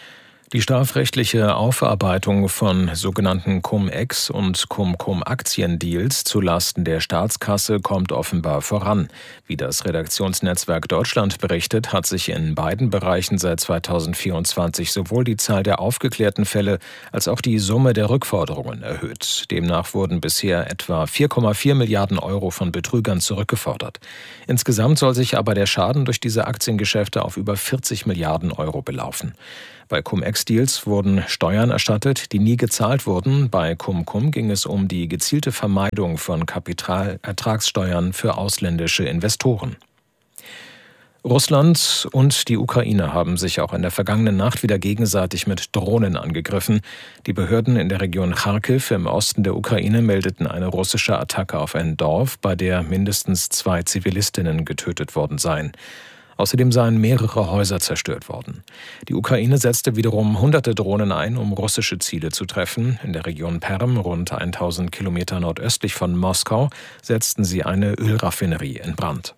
Die strafrechtliche Aufarbeitung von sogenannten Cum-Ex- und Cum-Cum-Aktiendeals zulasten der Staatskasse kommt offenbar voran. Wie das Redaktionsnetzwerk Deutschland berichtet, hat sich in beiden Bereichen seit zweitausendvierundzwanzig sowohl die Zahl der aufgeklärten Fälle als auch die Summe der Rückforderungen erhöht. Demnach wurden bisher etwa vier Komma vier Milliarden Euro von Betrügern zurückgefordert. Insgesamt soll sich aber der Schaden durch diese Aktiengeschäfte auf über vierzig Milliarden Euro belaufen. Bei Cum-Ex-Deals wurden Steuern erstattet, die nie gezahlt wurden. Bei Cum-Cum ging es um die gezielte Vermeidung von Kapitalertragssteuern für ausländische Investoren. Russland und die Ukraine haben sich auch in der vergangenen Nacht wieder gegenseitig mit Drohnen angegriffen. Die Behörden in der Region Charkiw im Osten der Ukraine meldeten eine russische Attacke auf ein Dorf, bei der mindestens zwei Zivilistinnen getötet worden seien. Außerdem seien mehrere Häuser zerstört worden. Die Ukraine setzte wiederum hunderte Drohnen ein, um russische Ziele zu treffen. In der Region Perm, rund tausend Kilometer nordöstlich von Moskau, setzten sie eine Ölraffinerie in Brand.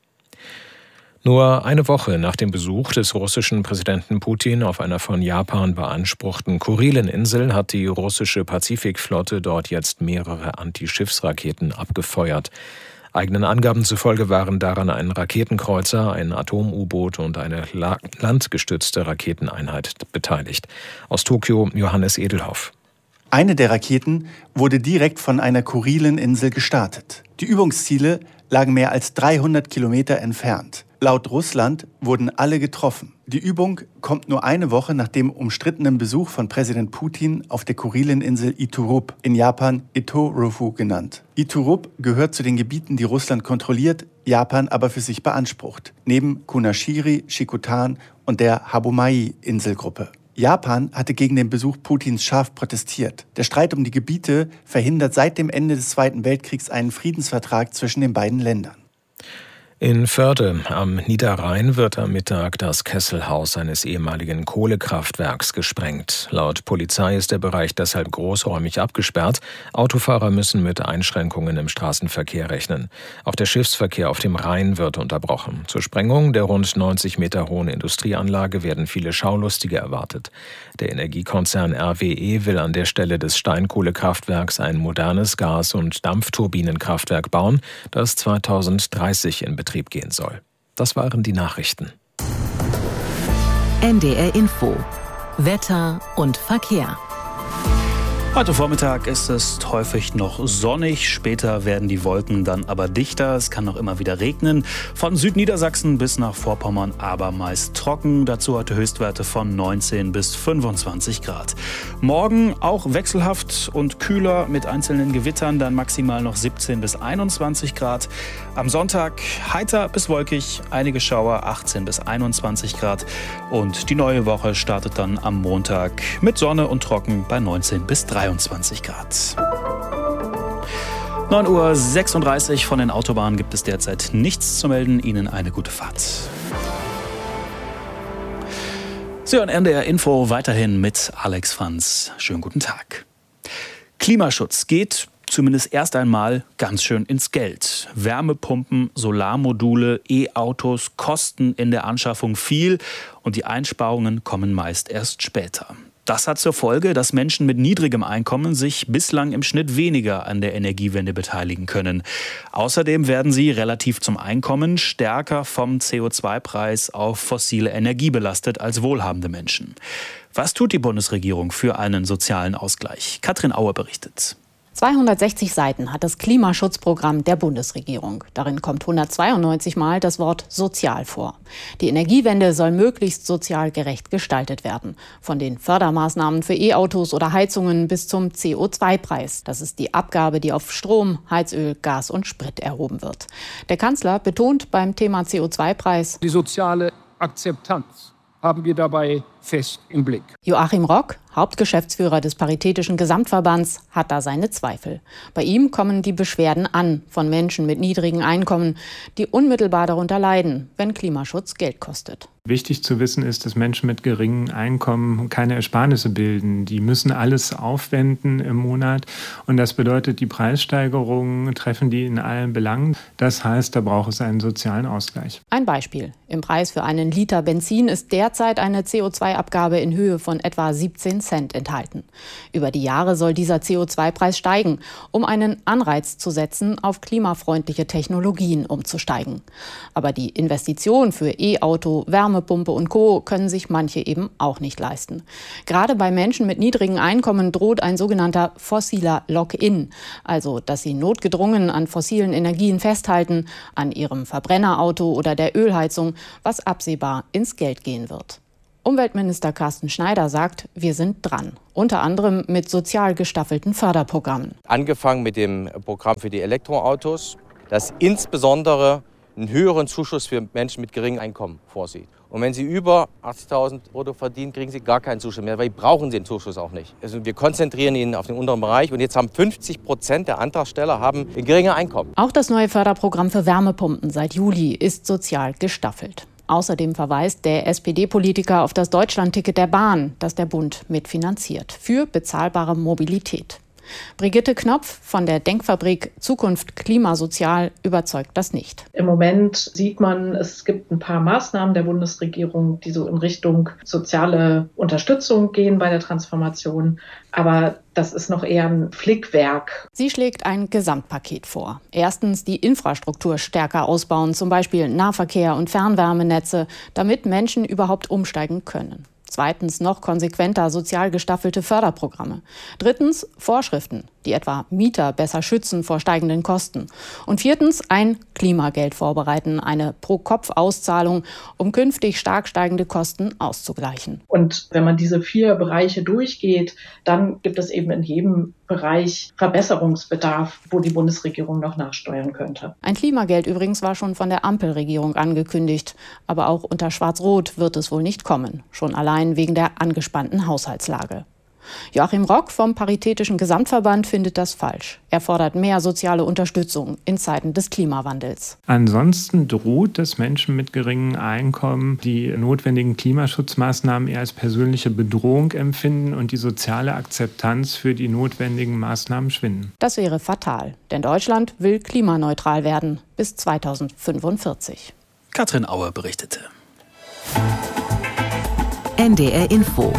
Nur eine Woche nach dem Besuch des russischen Präsidenten Putin auf einer von Japan beanspruchten Kurilinsel hat die russische Pazifikflotte dort jetzt mehrere Antischiffsraketen abgefeuert. Eigenen Angaben zufolge waren daran ein Raketenkreuzer, ein Atom-U-Boot und eine landgestützte Raketeneinheit beteiligt. Aus Tokio Johannes Edelhoff. Eine der Raketen wurde direkt von einer Kurilinsel gestartet. Die Übungsziele lagen mehr als dreihundert Kilometer entfernt. Laut Russland wurden alle getroffen. Die Übung kommt nur eine Woche nach dem umstrittenen Besuch von Präsident Putin auf der Kurilinsel Iturup, in Japan Itorufu genannt. Iturup gehört zu den Gebieten, die Russland kontrolliert, Japan aber für sich beansprucht, neben Kunashiri, Shikotan und der Habomai-Inselgruppe. Japan hatte gegen den Besuch Putins scharf protestiert. Der Streit um die Gebiete verhindert seit dem Ende des Zweiten Weltkriegs einen Friedensvertrag zwischen den beiden Ländern. In Förde am Niederrhein wird am Mittag das Kesselhaus eines ehemaligen Kohlekraftwerks gesprengt. Laut Polizei ist der Bereich deshalb großräumig abgesperrt. Autofahrer müssen mit Einschränkungen im Straßenverkehr rechnen. Auch der Schiffsverkehr auf dem Rhein wird unterbrochen. Zur Sprengung der rund neunzig Meter hohen Industrieanlage werden viele Schaulustige erwartet. Der Energiekonzern R W E will an der Stelle des Steinkohlekraftwerks ein modernes Gas- und Dampfturbinenkraftwerk bauen, das zweitausenddreißig in Betrieb gehen soll. Das waren die Nachrichten. N D R Info. Wetter und Verkehr. Heute Vormittag ist es häufig noch sonnig, später werden die Wolken dann aber dichter, es kann noch immer wieder regnen. Von Südniedersachsen bis nach Vorpommern aber meist trocken, dazu heute Höchstwerte von neunzehn bis fünfundzwanzig Grad. Morgen auch wechselhaft und kühler mit einzelnen Gewittern, dann maximal noch siebzehn bis einundzwanzig Grad. Am Sonntag heiter bis wolkig, einige Schauer, achtzehn bis einundzwanzig Grad. Und die neue Woche startet dann am Montag mit Sonne und trocken bei neunzehn bis dreiundzwanzig Grad. neun Uhr sechsunddreißig, von den Autobahnen gibt es derzeit nichts zu melden. Ihnen eine gute Fahrt. Sie hören N D R Info weiterhin mit Alex Franz. Schönen guten Tag. Klimaschutz geht zumindest erst einmal ganz schön ins Geld. Wärmepumpen, Solarmodule, E-Autos kosten in der Anschaffung viel und die Einsparungen kommen meist erst später. Das hat zur Folge, dass Menschen mit niedrigem Einkommen sich bislang im Schnitt weniger an der Energiewende beteiligen können. Außerdem werden sie relativ zum Einkommen stärker vom C O zwei Preis auf fossile Energie belastet als wohlhabende Menschen. Was tut die Bundesregierung für einen sozialen Ausgleich? Katrin Auer berichtet. zweihundertsechzig Seiten hat das Klimaschutzprogramm der Bundesregierung. Darin kommt hundertzweiundneunzig Mal das Wort sozial vor. Die Energiewende soll möglichst sozial gerecht gestaltet werden. Von den Fördermaßnahmen für E-Autos oder Heizungen bis zum C O zwei Preis. Das ist die Abgabe, die auf Strom, Heizöl, Gas und Sprit erhoben wird. Der Kanzler betont beim Thema C O zwei Preis: Die soziale Akzeptanz haben wir dabei fest im Blick. Joachim Rock, Hauptgeschäftsführer des Paritätischen Gesamtverbands, hat da seine Zweifel. Bei ihm kommen die Beschwerden an von Menschen mit niedrigen Einkommen, die unmittelbar darunter leiden, wenn Klimaschutz Geld kostet. Wichtig zu wissen ist, dass Menschen mit geringen Einkommen keine Ersparnisse bilden. Die müssen alles aufwenden im Monat und das bedeutet, die Preissteigerungen treffen die in allen Belangen. Das heißt, da braucht es einen sozialen Ausgleich. Ein Beispiel. Im Preis für einen Liter Benzin ist derzeit eine C O zwei zwei Abgabe in Höhe von etwa siebzehn Cent enthalten. Über die Jahre soll dieser C O zwei Preis steigen, um einen Anreiz zu setzen, auf klimafreundliche Technologien umzusteigen. Aber die Investition für E-Auto, Wärmepumpe und Co. können sich manche eben auch nicht leisten. Gerade bei Menschen mit niedrigen Einkommen droht ein sogenannter fossiler Lock-in, also dass sie notgedrungen an fossilen Energien festhalten, an ihrem Verbrennerauto oder der Ölheizung, was absehbar ins Geld gehen wird. Umweltminister Carsten Schneider sagt, wir sind dran. Unter anderem mit sozial gestaffelten Förderprogrammen. Angefangen mit dem Programm für die Elektroautos, das insbesondere einen höheren Zuschuss für Menschen mit geringem Einkommen vorsieht. Und wenn sie über achtzigtausend Euro verdienen, kriegen sie gar keinen Zuschuss mehr, weil die brauchen den Zuschuss auch nicht. Also wir konzentrieren ihn auf den unteren Bereich und jetzt haben fünfzig Prozent der Antragsteller haben ein geringes Einkommen. Auch das neue Förderprogramm für Wärmepumpen seit Juli ist sozial gestaffelt. Außerdem verweist der S P D-Politiker auf das Deutschlandticket der Bahn, das der Bund mitfinanziert, für bezahlbare Mobilität. Brigitte Knopf von der Denkfabrik Zukunft Klimasozial überzeugt das nicht. Im Moment sieht man, es gibt ein paar Maßnahmen der Bundesregierung, die so in Richtung soziale Unterstützung gehen bei der Transformation. Aber das ist noch eher ein Flickwerk. Sie schlägt ein Gesamtpaket vor. Erstens die Infrastruktur stärker ausbauen, zum Beispiel Nahverkehr und Fernwärmenetze, damit Menschen überhaupt umsteigen können. Zweitens noch konsequenter sozial gestaffelte Förderprogramme. Drittens Vorschriften, die etwa Mieter besser schützen vor steigenden Kosten. Und viertens ein Klimageld vorbereiten, eine Pro-Kopf-Auszahlung, um künftig stark steigende Kosten auszugleichen. Und wenn man diese vier Bereiche durchgeht, dann gibt es eben in jedem Bereich Verbesserungsbedarf, wo die Bundesregierung noch nachsteuern könnte. Ein Klimageld übrigens war schon von der Ampelregierung angekündigt. Aber auch unter Schwarz-Rot wird es wohl nicht kommen. Schon allein wegen der angespannten Haushaltslage. Joachim Rock vom Paritätischen Gesamtverband findet das falsch. Er fordert mehr soziale Unterstützung in Zeiten des Klimawandels. Ansonsten droht, dass Menschen mit geringem Einkommen die notwendigen Klimaschutzmaßnahmen eher als persönliche Bedrohung empfinden und die soziale Akzeptanz für die notwendigen Maßnahmen schwinden. Das wäre fatal, denn Deutschland will klimaneutral werden bis zweitausendfünfundvierzig. Katrin Auer berichtete. N D R Info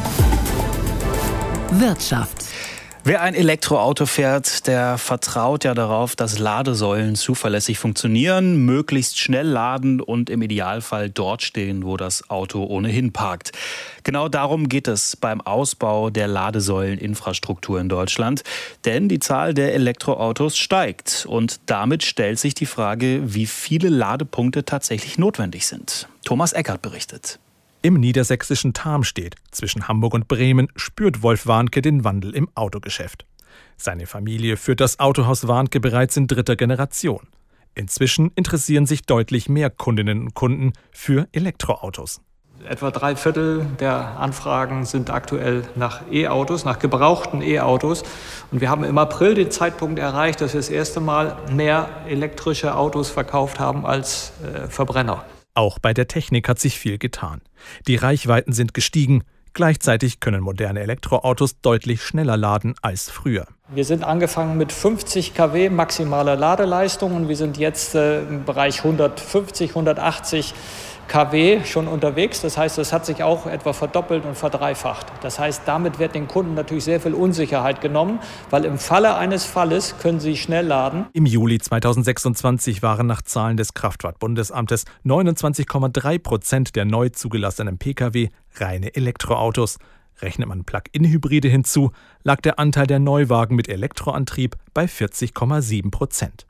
Wirtschaft. Wer ein Elektroauto fährt, der vertraut ja darauf, dass Ladesäulen zuverlässig funktionieren, möglichst schnell laden und im Idealfall dort stehen, wo das Auto ohnehin parkt. Genau darum geht es beim Ausbau der Ladesäuleninfrastruktur in Deutschland. Denn die Zahl der Elektroautos steigt. Und damit stellt sich die Frage, wie viele Ladepunkte tatsächlich notwendig sind. Thomas Eckert berichtet. Im niedersächsischen Tarmstedt zwischen Hamburg und Bremen spürt Wolf Warnke den Wandel im Autogeschäft. Seine Familie führt das Autohaus Warnke bereits in dritter Generation. Inzwischen interessieren sich deutlich mehr Kundinnen und Kunden für Elektroautos. Etwa drei Viertel der Anfragen sind aktuell nach E-Autos, nach gebrauchten E-Autos. Und wir haben im April den Zeitpunkt erreicht, dass wir das erste Mal mehr elektrische Autos verkauft haben als äh, Verbrenner. Auch bei der Technik hat sich viel getan. Die Reichweiten sind gestiegen. Gleichzeitig können moderne Elektroautos deutlich schneller laden als früher. Wir sind angefangen mit fünfzig Kilowatt maximaler Ladeleistung und wir sind jetzt äh, im Bereich hundertfünfzig, hundertachtzig Kilowatt schon unterwegs. Das heißt, das hat sich auch etwa verdoppelt und verdreifacht. Das heißt, damit wird den Kunden natürlich sehr viel Unsicherheit genommen, weil im Falle eines Falles können sie schnell laden. Im Juli zweitausendsechsundzwanzig waren nach Zahlen des Kraftfahrtbundesamtes neunundzwanzig Komma drei Prozent der neu zugelassenen Pkw reine Elektroautos. Rechnet man Plug-in-Hybride hinzu, lag der Anteil der Neuwagen mit Elektroantrieb bei vierzig Komma sieben Prozent.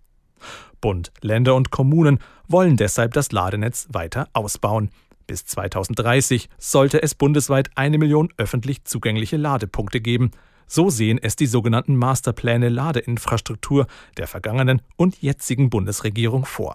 Bund, Länder und Kommunen wollen deshalb das Ladenetz weiter ausbauen. Bis zweitausenddreißig sollte es bundesweit eine Million öffentlich zugängliche Ladepunkte geben. So sehen es die sogenannten Masterpläne Ladeinfrastruktur der vergangenen und jetzigen Bundesregierung vor.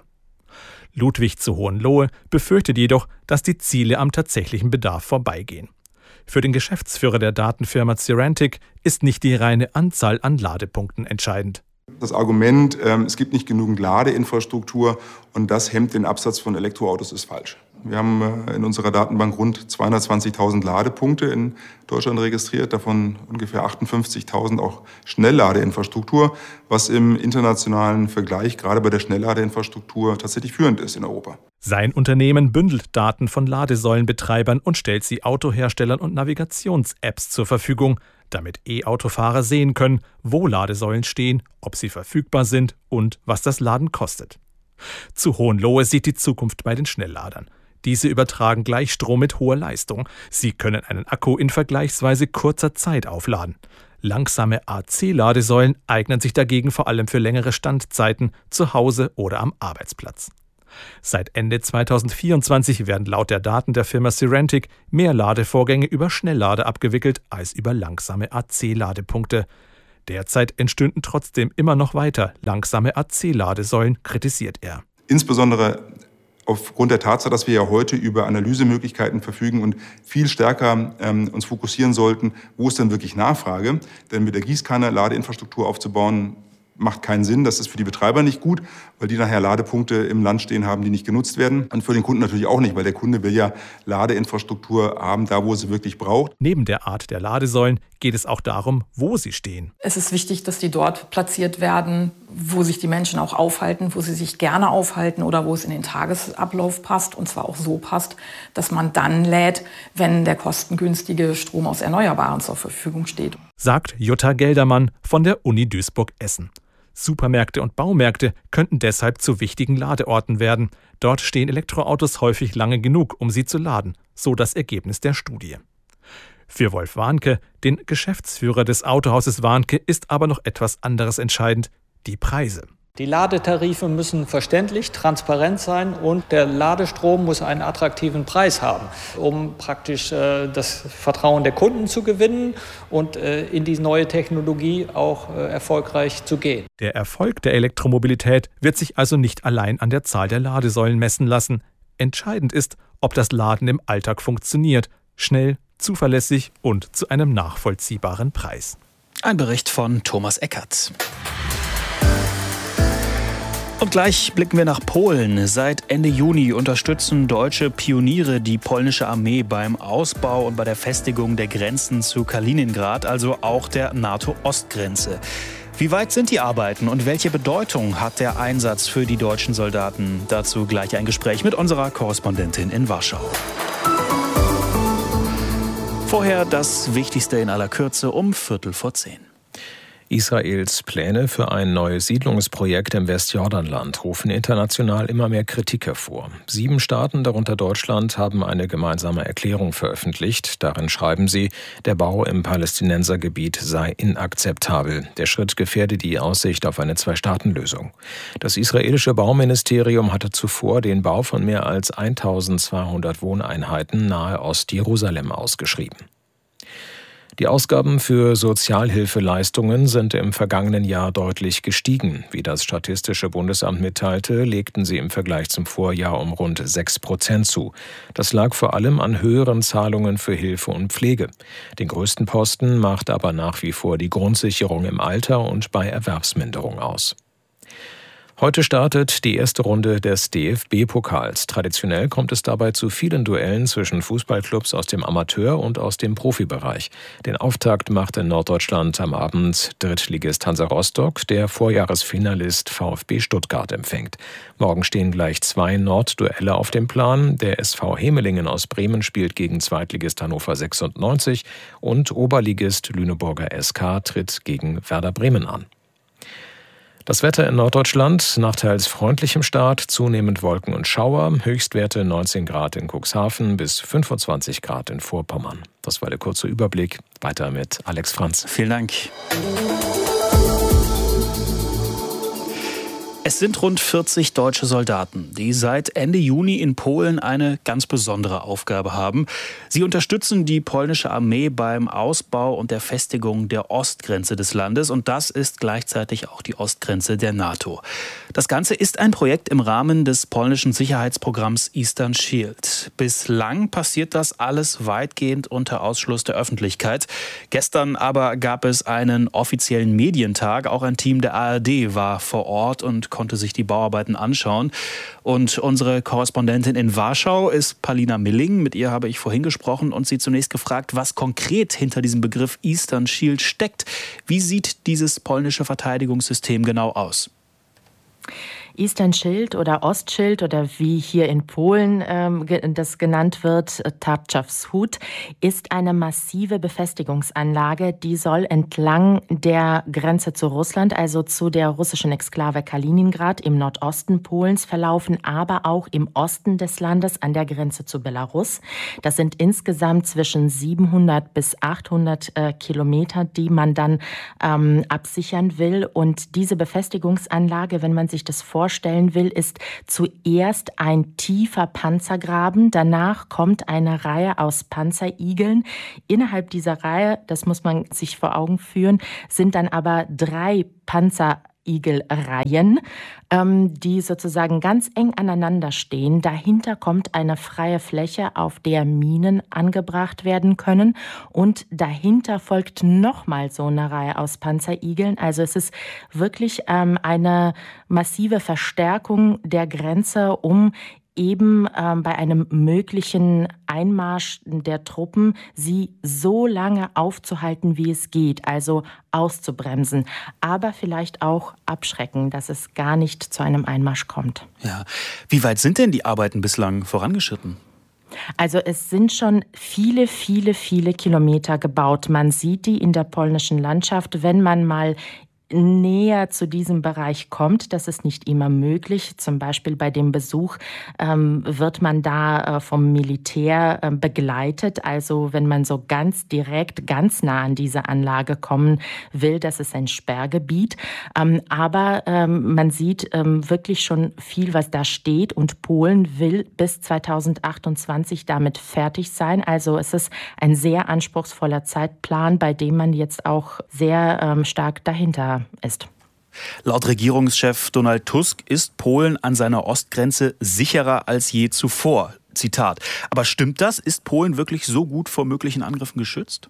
Ludwig zu Hohenlohe befürchtet jedoch, dass die Ziele am tatsächlichen Bedarf vorbeigehen. Für den Geschäftsführer der Datenfirma Cerantic ist nicht die reine Anzahl an Ladepunkten entscheidend. Das Argument, es gibt nicht genügend Ladeinfrastruktur und das hemmt den Absatz von Elektroautos, ist falsch. Wir haben in unserer Datenbank rund zweihundertzwanzigtausend Ladepunkte in Deutschland registriert, davon ungefähr achtundfünfzigtausend auch Schnellladeinfrastruktur, was im internationalen Vergleich gerade bei der Schnellladeinfrastruktur tatsächlich führend ist in Europa. Sein Unternehmen bündelt Daten von Ladesäulenbetreibern und stellt sie Autoherstellern und Navigations-Apps zur Verfügung, damit E-Autofahrer sehen können, wo Ladesäulen stehen, ob sie verfügbar sind und was das Laden kostet. Zu Hohenlohe sieht die Zukunft bei den Schnellladern. Diese übertragen Gleichstrom mit hoher Leistung. Sie können einen Akku in vergleichsweise kurzer Zeit aufladen. Langsame A C-Ladesäulen eignen sich dagegen vor allem für längere Standzeiten zu Hause oder am Arbeitsplatz. Seit Ende zweitausendvierundzwanzig werden laut der Daten der Firma Sirentic mehr Ladevorgänge über Schnelllader abgewickelt als über langsame A C-Ladepunkte. Derzeit entstünden trotzdem immer noch weiter langsame A C-Ladesäulen, kritisiert er. Insbesondere aufgrund der Tatsache, dass wir ja heute über Analysemöglichkeiten verfügen und viel stärker ähm, uns fokussieren sollten, wo ist denn wirklich Nachfrage? Denn mit der Gießkanne Ladeinfrastruktur aufzubauen, macht keinen Sinn. Das ist für die Betreiber nicht gut, weil die nachher Ladepunkte im Land stehen haben, die nicht genutzt werden. Und für den Kunden natürlich auch nicht, weil der Kunde will ja Ladeinfrastruktur haben, da wo er sie wirklich braucht. Neben der Art der Ladesäulen geht es auch darum, wo sie stehen. Es ist wichtig, dass die dort platziert werden, wo sich die Menschen auch aufhalten, wo sie sich gerne aufhalten oder wo es in den Tagesablauf passt. Und zwar auch so passt, dass man dann lädt, wenn der kostengünstige Strom aus Erneuerbaren zur Verfügung steht. Sagt Jutta Geldermann von der Uni Duisburg-Essen. Supermärkte und Baumärkte könnten deshalb zu wichtigen Ladeorten werden. Dort stehen Elektroautos häufig lange genug, um sie zu laden, so das Ergebnis der Studie. Für Wolf Warnke, den Geschäftsführer des Autohauses Warnke, ist aber noch etwas anderes entscheidend: die Preise. Die Ladetarife müssen verständlich, transparent sein und der Ladestrom muss einen attraktiven Preis haben, um praktisch äh, das Vertrauen der Kunden zu gewinnen und äh, in die neue Technologie auch äh, erfolgreich zu gehen. Der Erfolg der Elektromobilität wird sich also nicht allein an der Zahl der Ladesäulen messen lassen. Entscheidend ist, ob das Laden im Alltag funktioniert, schnell, zuverlässig und zu einem nachvollziehbaren Preis. Ein Bericht von Thomas Eckert. Und gleich blicken wir nach Polen. Seit Ende Juni unterstützen deutsche Pioniere die polnische Armee beim Ausbau und bei der Festigung der Grenzen zu Kaliningrad, also auch der NATO-Ostgrenze. Wie weit sind die Arbeiten und welche Bedeutung hat der Einsatz für die deutschen Soldaten? Dazu gleich ein Gespräch mit unserer Korrespondentin in Warschau. Vorher das Wichtigste in aller Kürze um Viertel vor zehn. Israels Pläne für ein neues Siedlungsprojekt im Westjordanland rufen international immer mehr Kritik hervor. Sieben Staaten, darunter Deutschland, haben eine gemeinsame Erklärung veröffentlicht. Darin schreiben sie, der Bau im Palästinensergebiet sei inakzeptabel. Der Schritt gefährde die Aussicht auf eine Zwei-Staaten-Lösung. Das israelische Bauministerium hatte zuvor den Bau von mehr als eintausendzweihundert Wohneinheiten nahe Ostjerusalem ausgeschrieben. Die Ausgaben für Sozialhilfeleistungen sind im vergangenen Jahr deutlich gestiegen. Wie das Statistische Bundesamt mitteilte, legten sie im Vergleich zum Vorjahr um rund sechs Prozent zu. Das lag vor allem an höheren Zahlungen für Hilfe und Pflege. Den größten Posten macht aber nach wie vor die Grundsicherung im Alter und bei Erwerbsminderung aus. Heute startet die erste Runde des D F B-Pokals. Traditionell kommt es dabei zu vielen Duellen zwischen Fußballclubs aus dem Amateur- und aus dem Profibereich. Den Auftakt macht in Norddeutschland am Abend Drittligist Hansa Rostock, der Vorjahresfinalist VfB Stuttgart empfängt. Morgen stehen gleich zwei Nordduelle auf dem Plan. Der S V Hemelingen aus Bremen spielt gegen Zweitligist Hannover sechsundneunzig und Oberligist Lüneburger S K tritt gegen Werder Bremen an. Das Wetter in Norddeutschland, nach teils freundlichem Start, zunehmend Wolken und Schauer, Höchstwerte neunzehn Grad in Cuxhaven bis fünfundzwanzig Grad in Vorpommern. Das war der kurze Überblick. Weiter mit Alex Franz. Vielen Dank. Es sind rund vierzig deutsche Soldaten, die seit Ende Juni in Polen eine ganz besondere Aufgabe haben. Sie unterstützen die polnische Armee beim Ausbau und der Festigung der Ostgrenze des Landes. Und das ist gleichzeitig auch die Ostgrenze der NATO. Das Ganze ist ein Projekt im Rahmen des polnischen Sicherheitsprogramms Eastern Shield. Bislang passiert das alles weitgehend unter Ausschluss der Öffentlichkeit. Gestern aber gab es einen offiziellen Medientag. Auch ein Team der A R D war vor Ort und konnte sich die Bauarbeiten anschauen. Und unsere Korrespondentin in Warschau ist Palina Milling. Mit ihr habe ich vorhin gesprochen und sie zunächst gefragt, was konkret hinter diesem Begriff Eastern Shield steckt. Wie sieht dieses polnische Verteidigungssystem genau aus? Eastern Shield oder Ostschild oder wie hier in Polen ähm, das genannt wird, Tarczewschód, ist eine massive Befestigungsanlage, die soll entlang der Grenze zu Russland, also zu der russischen Exklave Kaliningrad im Nordosten Polens verlaufen, aber auch im Osten des Landes an der Grenze zu Belarus. Das sind insgesamt zwischen siebenhundert bis achthundert äh, Kilometer, die man dann ähm, absichern will. Und diese Befestigungsanlage, wenn man sich das vorstellt, vorstellen will, ist zuerst ein tiefer Panzergraben, danach kommt eine Reihe aus Panzerigeln. Innerhalb dieser Reihe, das muss man sich vor Augen führen, sind dann aber drei Panzerigelreihen, ähm, die sozusagen ganz eng aneinander stehen. Dahinter kommt eine freie Fläche, auf der Minen angebracht werden können. Und dahinter folgt nochmal so eine Reihe aus Panzerigeln. Also es ist wirklich ähm, eine massive Verstärkung der Grenze, um eben ähm, bei einem möglichen Einmarsch der Truppen sie so lange aufzuhalten, wie es geht, also auszubremsen, aber vielleicht auch abschrecken, dass es gar nicht zu einem Einmarsch kommt. Ja. Wie weit sind denn die Arbeiten bislang vorangeschritten? Also es sind schon viele, viele, viele Kilometer gebaut. Man sieht die in der polnischen Landschaft, wenn man mal näher zu diesem Bereich kommt. Das ist nicht immer möglich. Zum Beispiel bei dem Besuch ähm, wird man da äh, vom Militär äh, begleitet. Also wenn man so ganz direkt, ganz nah an diese Anlage kommen will, das ist ein Sperrgebiet. Ähm, aber ähm, man sieht ähm, wirklich schon viel, was da steht. Und Polen will bis zweitausendachtundzwanzig damit fertig sein. Also es ist ein sehr anspruchsvoller Zeitplan, bei dem man jetzt auch sehr ähm, stark dahinter ist. Laut Regierungschef Donald Tusk ist Polen an seiner Ostgrenze sicherer als je zuvor. Zitat. Aber stimmt das? Ist Polen wirklich so gut vor möglichen Angriffen geschützt?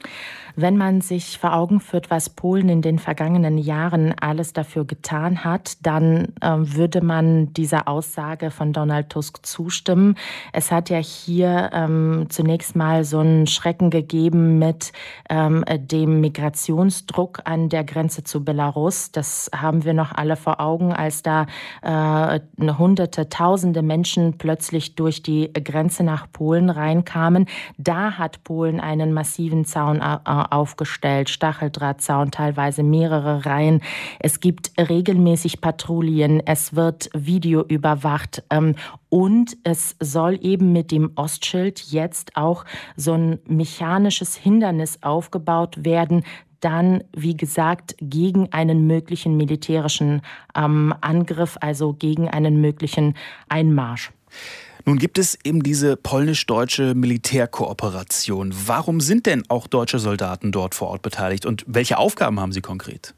Wenn man sich vor Augen führt, was Polen in den vergangenen Jahren alles dafür getan hat, dann äh, würde man dieser Aussage von Donald Tusk zustimmen. Es hat ja hier ähm, zunächst mal so einen Schrecken gegeben mit ähm, dem Migrationsdruck an der Grenze zu Belarus. Das haben wir noch alle vor Augen, als da äh, hunderte, tausende Menschen plötzlich durch die Grenze nach Polen reinkamen. Da hat Polen einen massiven Zaun äh, aufgestellt, Stacheldrahtzaun, teilweise mehrere Reihen. Es gibt regelmäßig Patrouillen, es wird Video überwacht ähm, und es soll eben mit dem Ostschild jetzt auch so ein mechanisches Hindernis aufgebaut werden, dann, wie gesagt, gegen einen möglichen militärischen ähm, Angriff, also gegen einen möglichen Einmarsch. Nun gibt es eben diese polnisch-deutsche Militärkooperation. Warum sind denn auch deutsche Soldaten dort vor Ort beteiligt und welche Aufgaben haben sie konkret?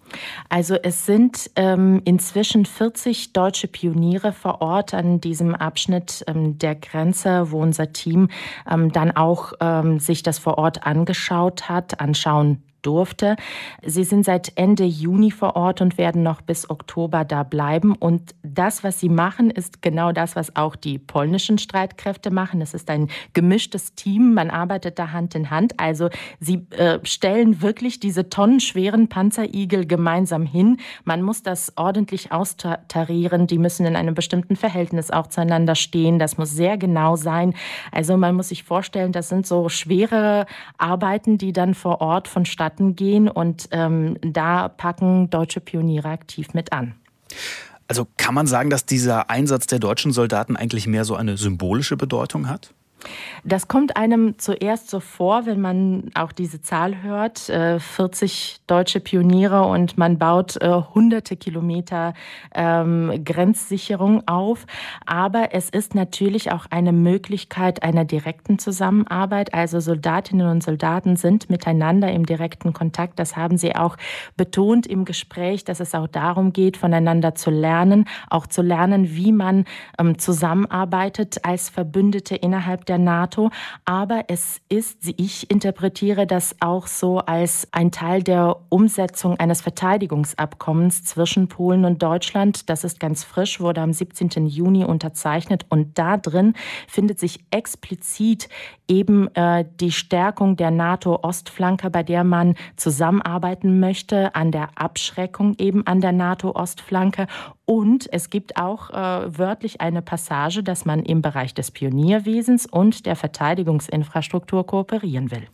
Also es sind ähm, inzwischen vierzig deutsche Pioniere vor Ort an diesem Abschnitt ähm, der Grenze, wo unser Team ähm, dann auch ähm, sich das vor Ort angeschaut hat, anschauen durfte. Sie sind seit Ende Juni vor Ort und werden noch bis Oktober da bleiben. Und das, was sie machen, ist genau das, was auch die polnischen Streitkräfte machen. Es ist ein gemischtes Team. Man arbeitet da Hand in Hand. Also sie äh, stellen wirklich diese tonnenschweren Panzerigel gemeinsam hin. Man muss das ordentlich austarieren. Die müssen in einem bestimmten Verhältnis auch zueinander stehen. Das muss sehr genau sein. Also man muss sich vorstellen, das sind so schwere Arbeiten, die dann vor Ort vonstatten gehen und ähm, da packen deutsche Pioniere aktiv mit an. Also kann man sagen, dass dieser Einsatz der deutschen Soldaten eigentlich mehr so eine symbolische Bedeutung hat? Das kommt einem zuerst so vor, wenn man auch diese Zahl hört, äh, vierzig deutsche Pioniere und man baut äh, hunderte Kilometer ähm, Grenzsicherung auf. Aber es ist natürlich auch eine Möglichkeit einer direkten Zusammenarbeit. Also Soldatinnen und Soldaten sind miteinander im direkten Kontakt. Das haben sie auch betont im Gespräch, dass es auch darum geht, voneinander zu lernen, auch zu lernen, wie man ähm, zusammenarbeitet als Verbündete innerhalb der der NATO. Aber es ist, ich interpretiere das auch so als ein Teil der Umsetzung eines Verteidigungsabkommens zwischen Polen und Deutschland. Das ist ganz frisch, wurde am siebzehnten Juni unterzeichnet. Und da drin findet sich explizit eben äh, die Stärkung der NATO-Ostflanke, bei der man zusammenarbeiten möchte, an der Abschreckung eben an der NATO-Ostflanke. Und es gibt auch äh, wörtlich eine Passage, dass man im Bereich des Pionierwesens und der Verteidigungsinfrastruktur kooperieren will.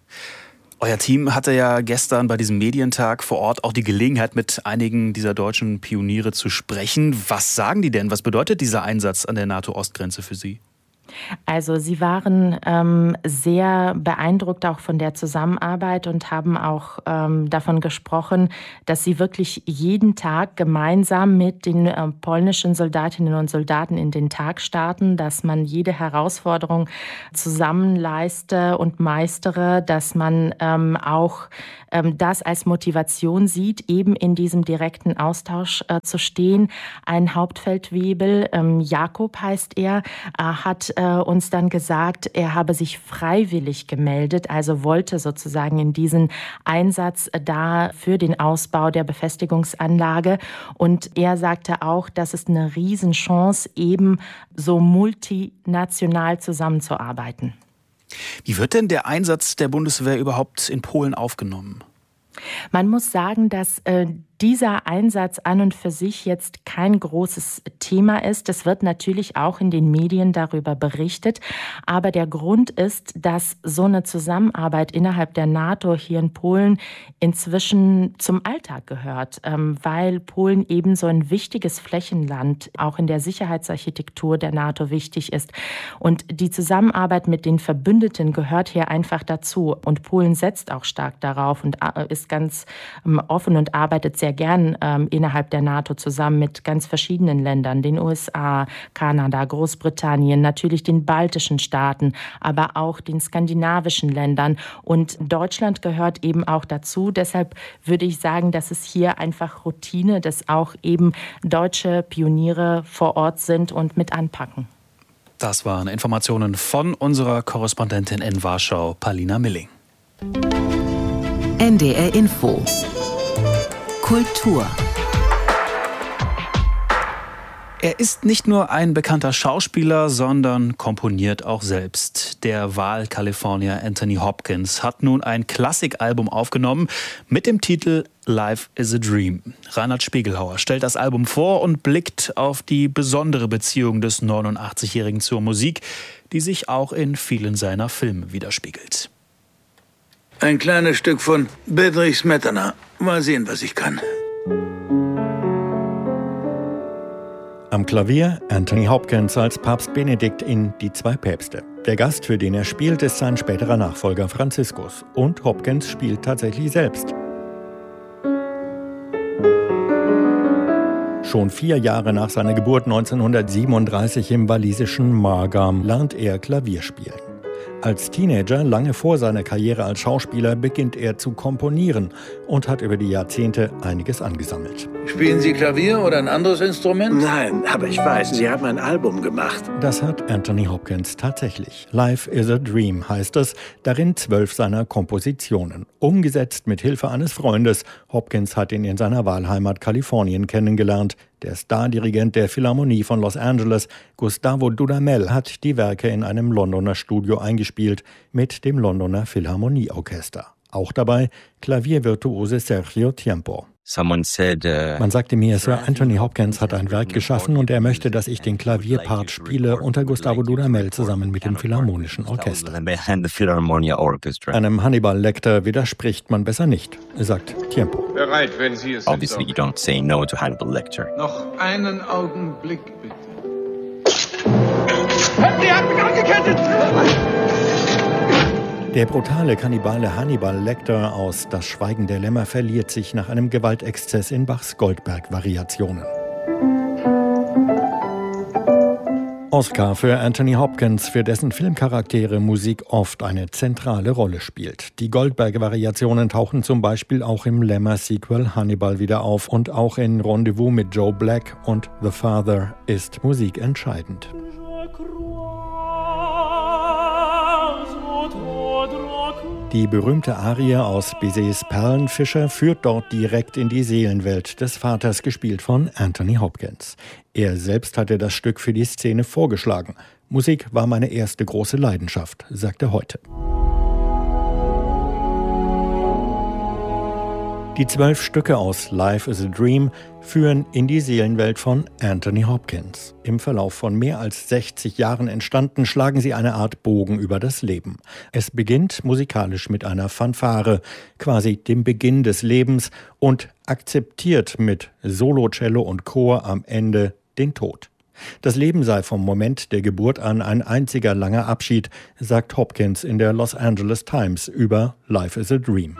Euer Team hatte ja gestern bei diesem Medientag vor Ort auch die Gelegenheit, mit einigen dieser deutschen Pioniere zu sprechen. Was sagen die denn? Was bedeutet dieser Einsatz an der NATO-Ostgrenze für Sie? Also sie waren ähm, sehr beeindruckt auch von der Zusammenarbeit und haben auch ähm, davon gesprochen, dass sie wirklich jeden Tag gemeinsam mit den äh, polnischen Soldatinnen und Soldaten in den Tag starten, dass man jede Herausforderung zusammen leiste und meistere, dass man ähm, auch ähm, das als Motivation sieht, eben in diesem direkten Austausch äh, zu stehen. Ein Hauptfeldwebel, ähm, Jakob heißt er, äh, hat äh, uns dann gesagt, er habe sich freiwillig gemeldet, also wollte sozusagen in diesen Einsatz da für den Ausbau der Befestigungsanlage. Und er sagte auch, das ist eine Riesenchance, eben so multinational zusammenzuarbeiten. Wie wird denn der Einsatz der Bundeswehr überhaupt in Polen aufgenommen? Man muss sagen, dass äh, dieser Einsatz an und für sich jetzt kein großes Thema ist. Es wird natürlich auch in den Medien darüber berichtet. Aber der Grund ist, dass so eine Zusammenarbeit innerhalb der NATO hier in Polen inzwischen zum Alltag gehört, ähm, weil Polen eben so ein wichtiges Flächenland auch in der Sicherheitsarchitektur der NATO wichtig ist. Und die Zusammenarbeit mit den Verbündeten gehört hier einfach dazu. Und Polen setzt auch stark darauf und äh, ist ganz ähm, offen und arbeitet sehr gern ähm, innerhalb der NATO zusammen mit ganz verschiedenen Ländern, den U S A, Kanada, Großbritannien, natürlich den baltischen Staaten, aber auch den skandinavischen Ländern. Und Deutschland gehört eben auch dazu. Deshalb würde ich sagen, dass es hier einfach Routine, dass auch eben deutsche Pioniere vor Ort sind und mit anpacken. Das waren Informationen von unserer Korrespondentin in Warschau, Palina Milling. N D R Info Kultur. Er ist nicht nur ein bekannter Schauspieler, sondern komponiert auch selbst. Der Wahlkalifornier Anthony Hopkins hat nun ein Klassikalbum aufgenommen mit dem Titel Life is a Dream. Reinhard Spiegelhauer stellt das Album vor und blickt auf die besondere Beziehung des neunundachtzigjährigen zur Musik, die sich auch in vielen seiner Filme widerspiegelt. Ein kleines Stück von Bedřich Smetana. Mal sehen, was ich kann. Am Klavier Anthony Hopkins als Papst Benedikt in Die zwei Päpste. Der Gast, für den er spielt, ist sein späterer Nachfolger Franziskus. Und Hopkins spielt tatsächlich selbst. Schon vier Jahre nach seiner Geburt neunzehnhundertsiebenunddreißig im walisischen Margam lernt er Klavier spielen. Als Teenager, lange vor seiner Karriere als Schauspieler, beginnt er zu komponieren und hat über die Jahrzehnte einiges angesammelt. Spielen Sie Klavier oder ein anderes Instrument? Nein, aber ich weiß, Sie haben ein Album gemacht. Das hat Anthony Hopkins tatsächlich. Life is a Dream heißt es, darin zwölf seiner Kompositionen. Umgesetzt mit Hilfe eines Freundes. Hopkins hat ihn in seiner Wahlheimat Kalifornien kennengelernt. Der Stardirigent der Philharmonie von Los Angeles, Gustavo Dudamel, hat die Werke in einem Londoner Studio eingespielt mit dem Londoner Philharmonieorchester. Auch dabei Klaviervirtuose Sergio Tiempo. Man sagte mir, Sir Anthony Hopkins hat ein Werk geschaffen und er möchte, dass ich den Klavierpart spiele unter Gustavo Dudamel zusammen mit dem Philharmonischen Orchester. Einem Hannibal Lecter widerspricht man besser nicht, sagt Tiempo. Bereit, wenn Sie es Obviously you don't say no to Hannibal Lecter. Noch einen Augenblick, bitte. Sie hat mich angekettet! Der brutale Kannibale Hannibal Lecter aus Das Schweigen der Lämmer verliert sich nach einem Gewaltexzess in Bachs Goldberg-Variationen. Oscar für Anthony Hopkins, für dessen Filmcharaktere Musik oft eine zentrale Rolle spielt. Die Goldberg-Variationen tauchen zum Beispiel auch im Lämmer-Sequel Hannibal wieder auf und auch in Rendezvous mit Joe Black und The Father ist Musik entscheidend. Die berühmte Arie aus Bizets Perlenfischer führt dort direkt in die Seelenwelt des Vaters, gespielt von Anthony Hopkins. Er selbst hatte das Stück für die Szene vorgeschlagen. Musik war meine erste große Leidenschaft, sagt er heute. Die zwölf Stücke aus Life is a Dream führen in die Seelenwelt von Anthony Hopkins. Im Verlauf von mehr als sechzig Jahren entstanden, schlagen sie eine Art Bogen über das Leben. Es beginnt musikalisch mit einer Fanfare, quasi dem Beginn des Lebens, und akzeptiert mit Solo-Cello und Chor am Ende den Tod. Das Leben sei vom Moment der Geburt an ein einziger langer Abschied, sagt Hopkins in der Los Angeles Times über Life is a Dream.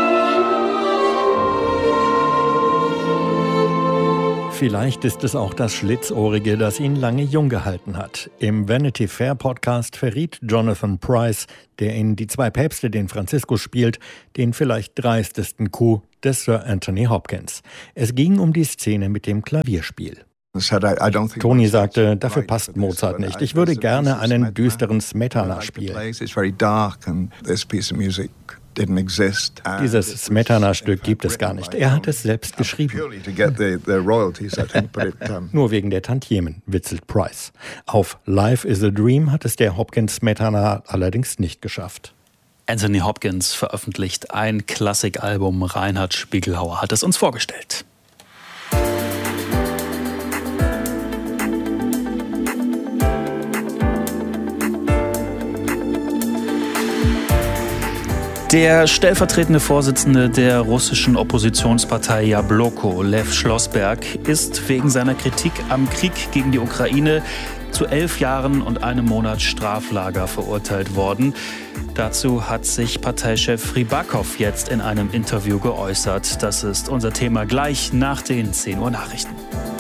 Vielleicht ist es auch das Schlitzohrige, das ihn lange jung gehalten hat. Im Vanity Fair Podcast verriet Jonathan Pryce, der in Die zwei Päpste den Franziskus spielt, den vielleicht dreistesten Coup des Sir Anthony Hopkins. Es ging um die Szene mit dem Klavierspiel. Tony sagte, dafür passt Mozart nicht. Ich würde gerne einen düsteren Smetana spielen. Dieses Smetana-Stück gibt es gar nicht. Er hat es selbst geschrieben. Nur wegen der Tantiemen, witzelt Pryce. Auf Life is a Dream hat es der Hopkins-Smetana allerdings nicht geschafft. Anthony Hopkins veröffentlicht ein Klassikalbum. Reinhard Spiegelhauer hat es uns vorgestellt. Der stellvertretende Vorsitzende der russischen Oppositionspartei Jabloko, Lew Schlossberg, ist wegen seiner Kritik am Krieg gegen die Ukraine zu elf Jahren und einem Monat Straflager verurteilt worden. Dazu hat sich Parteichef Rybakov jetzt in einem Interview geäußert. Das ist unser Thema gleich nach den zehn Uhr Nachrichten.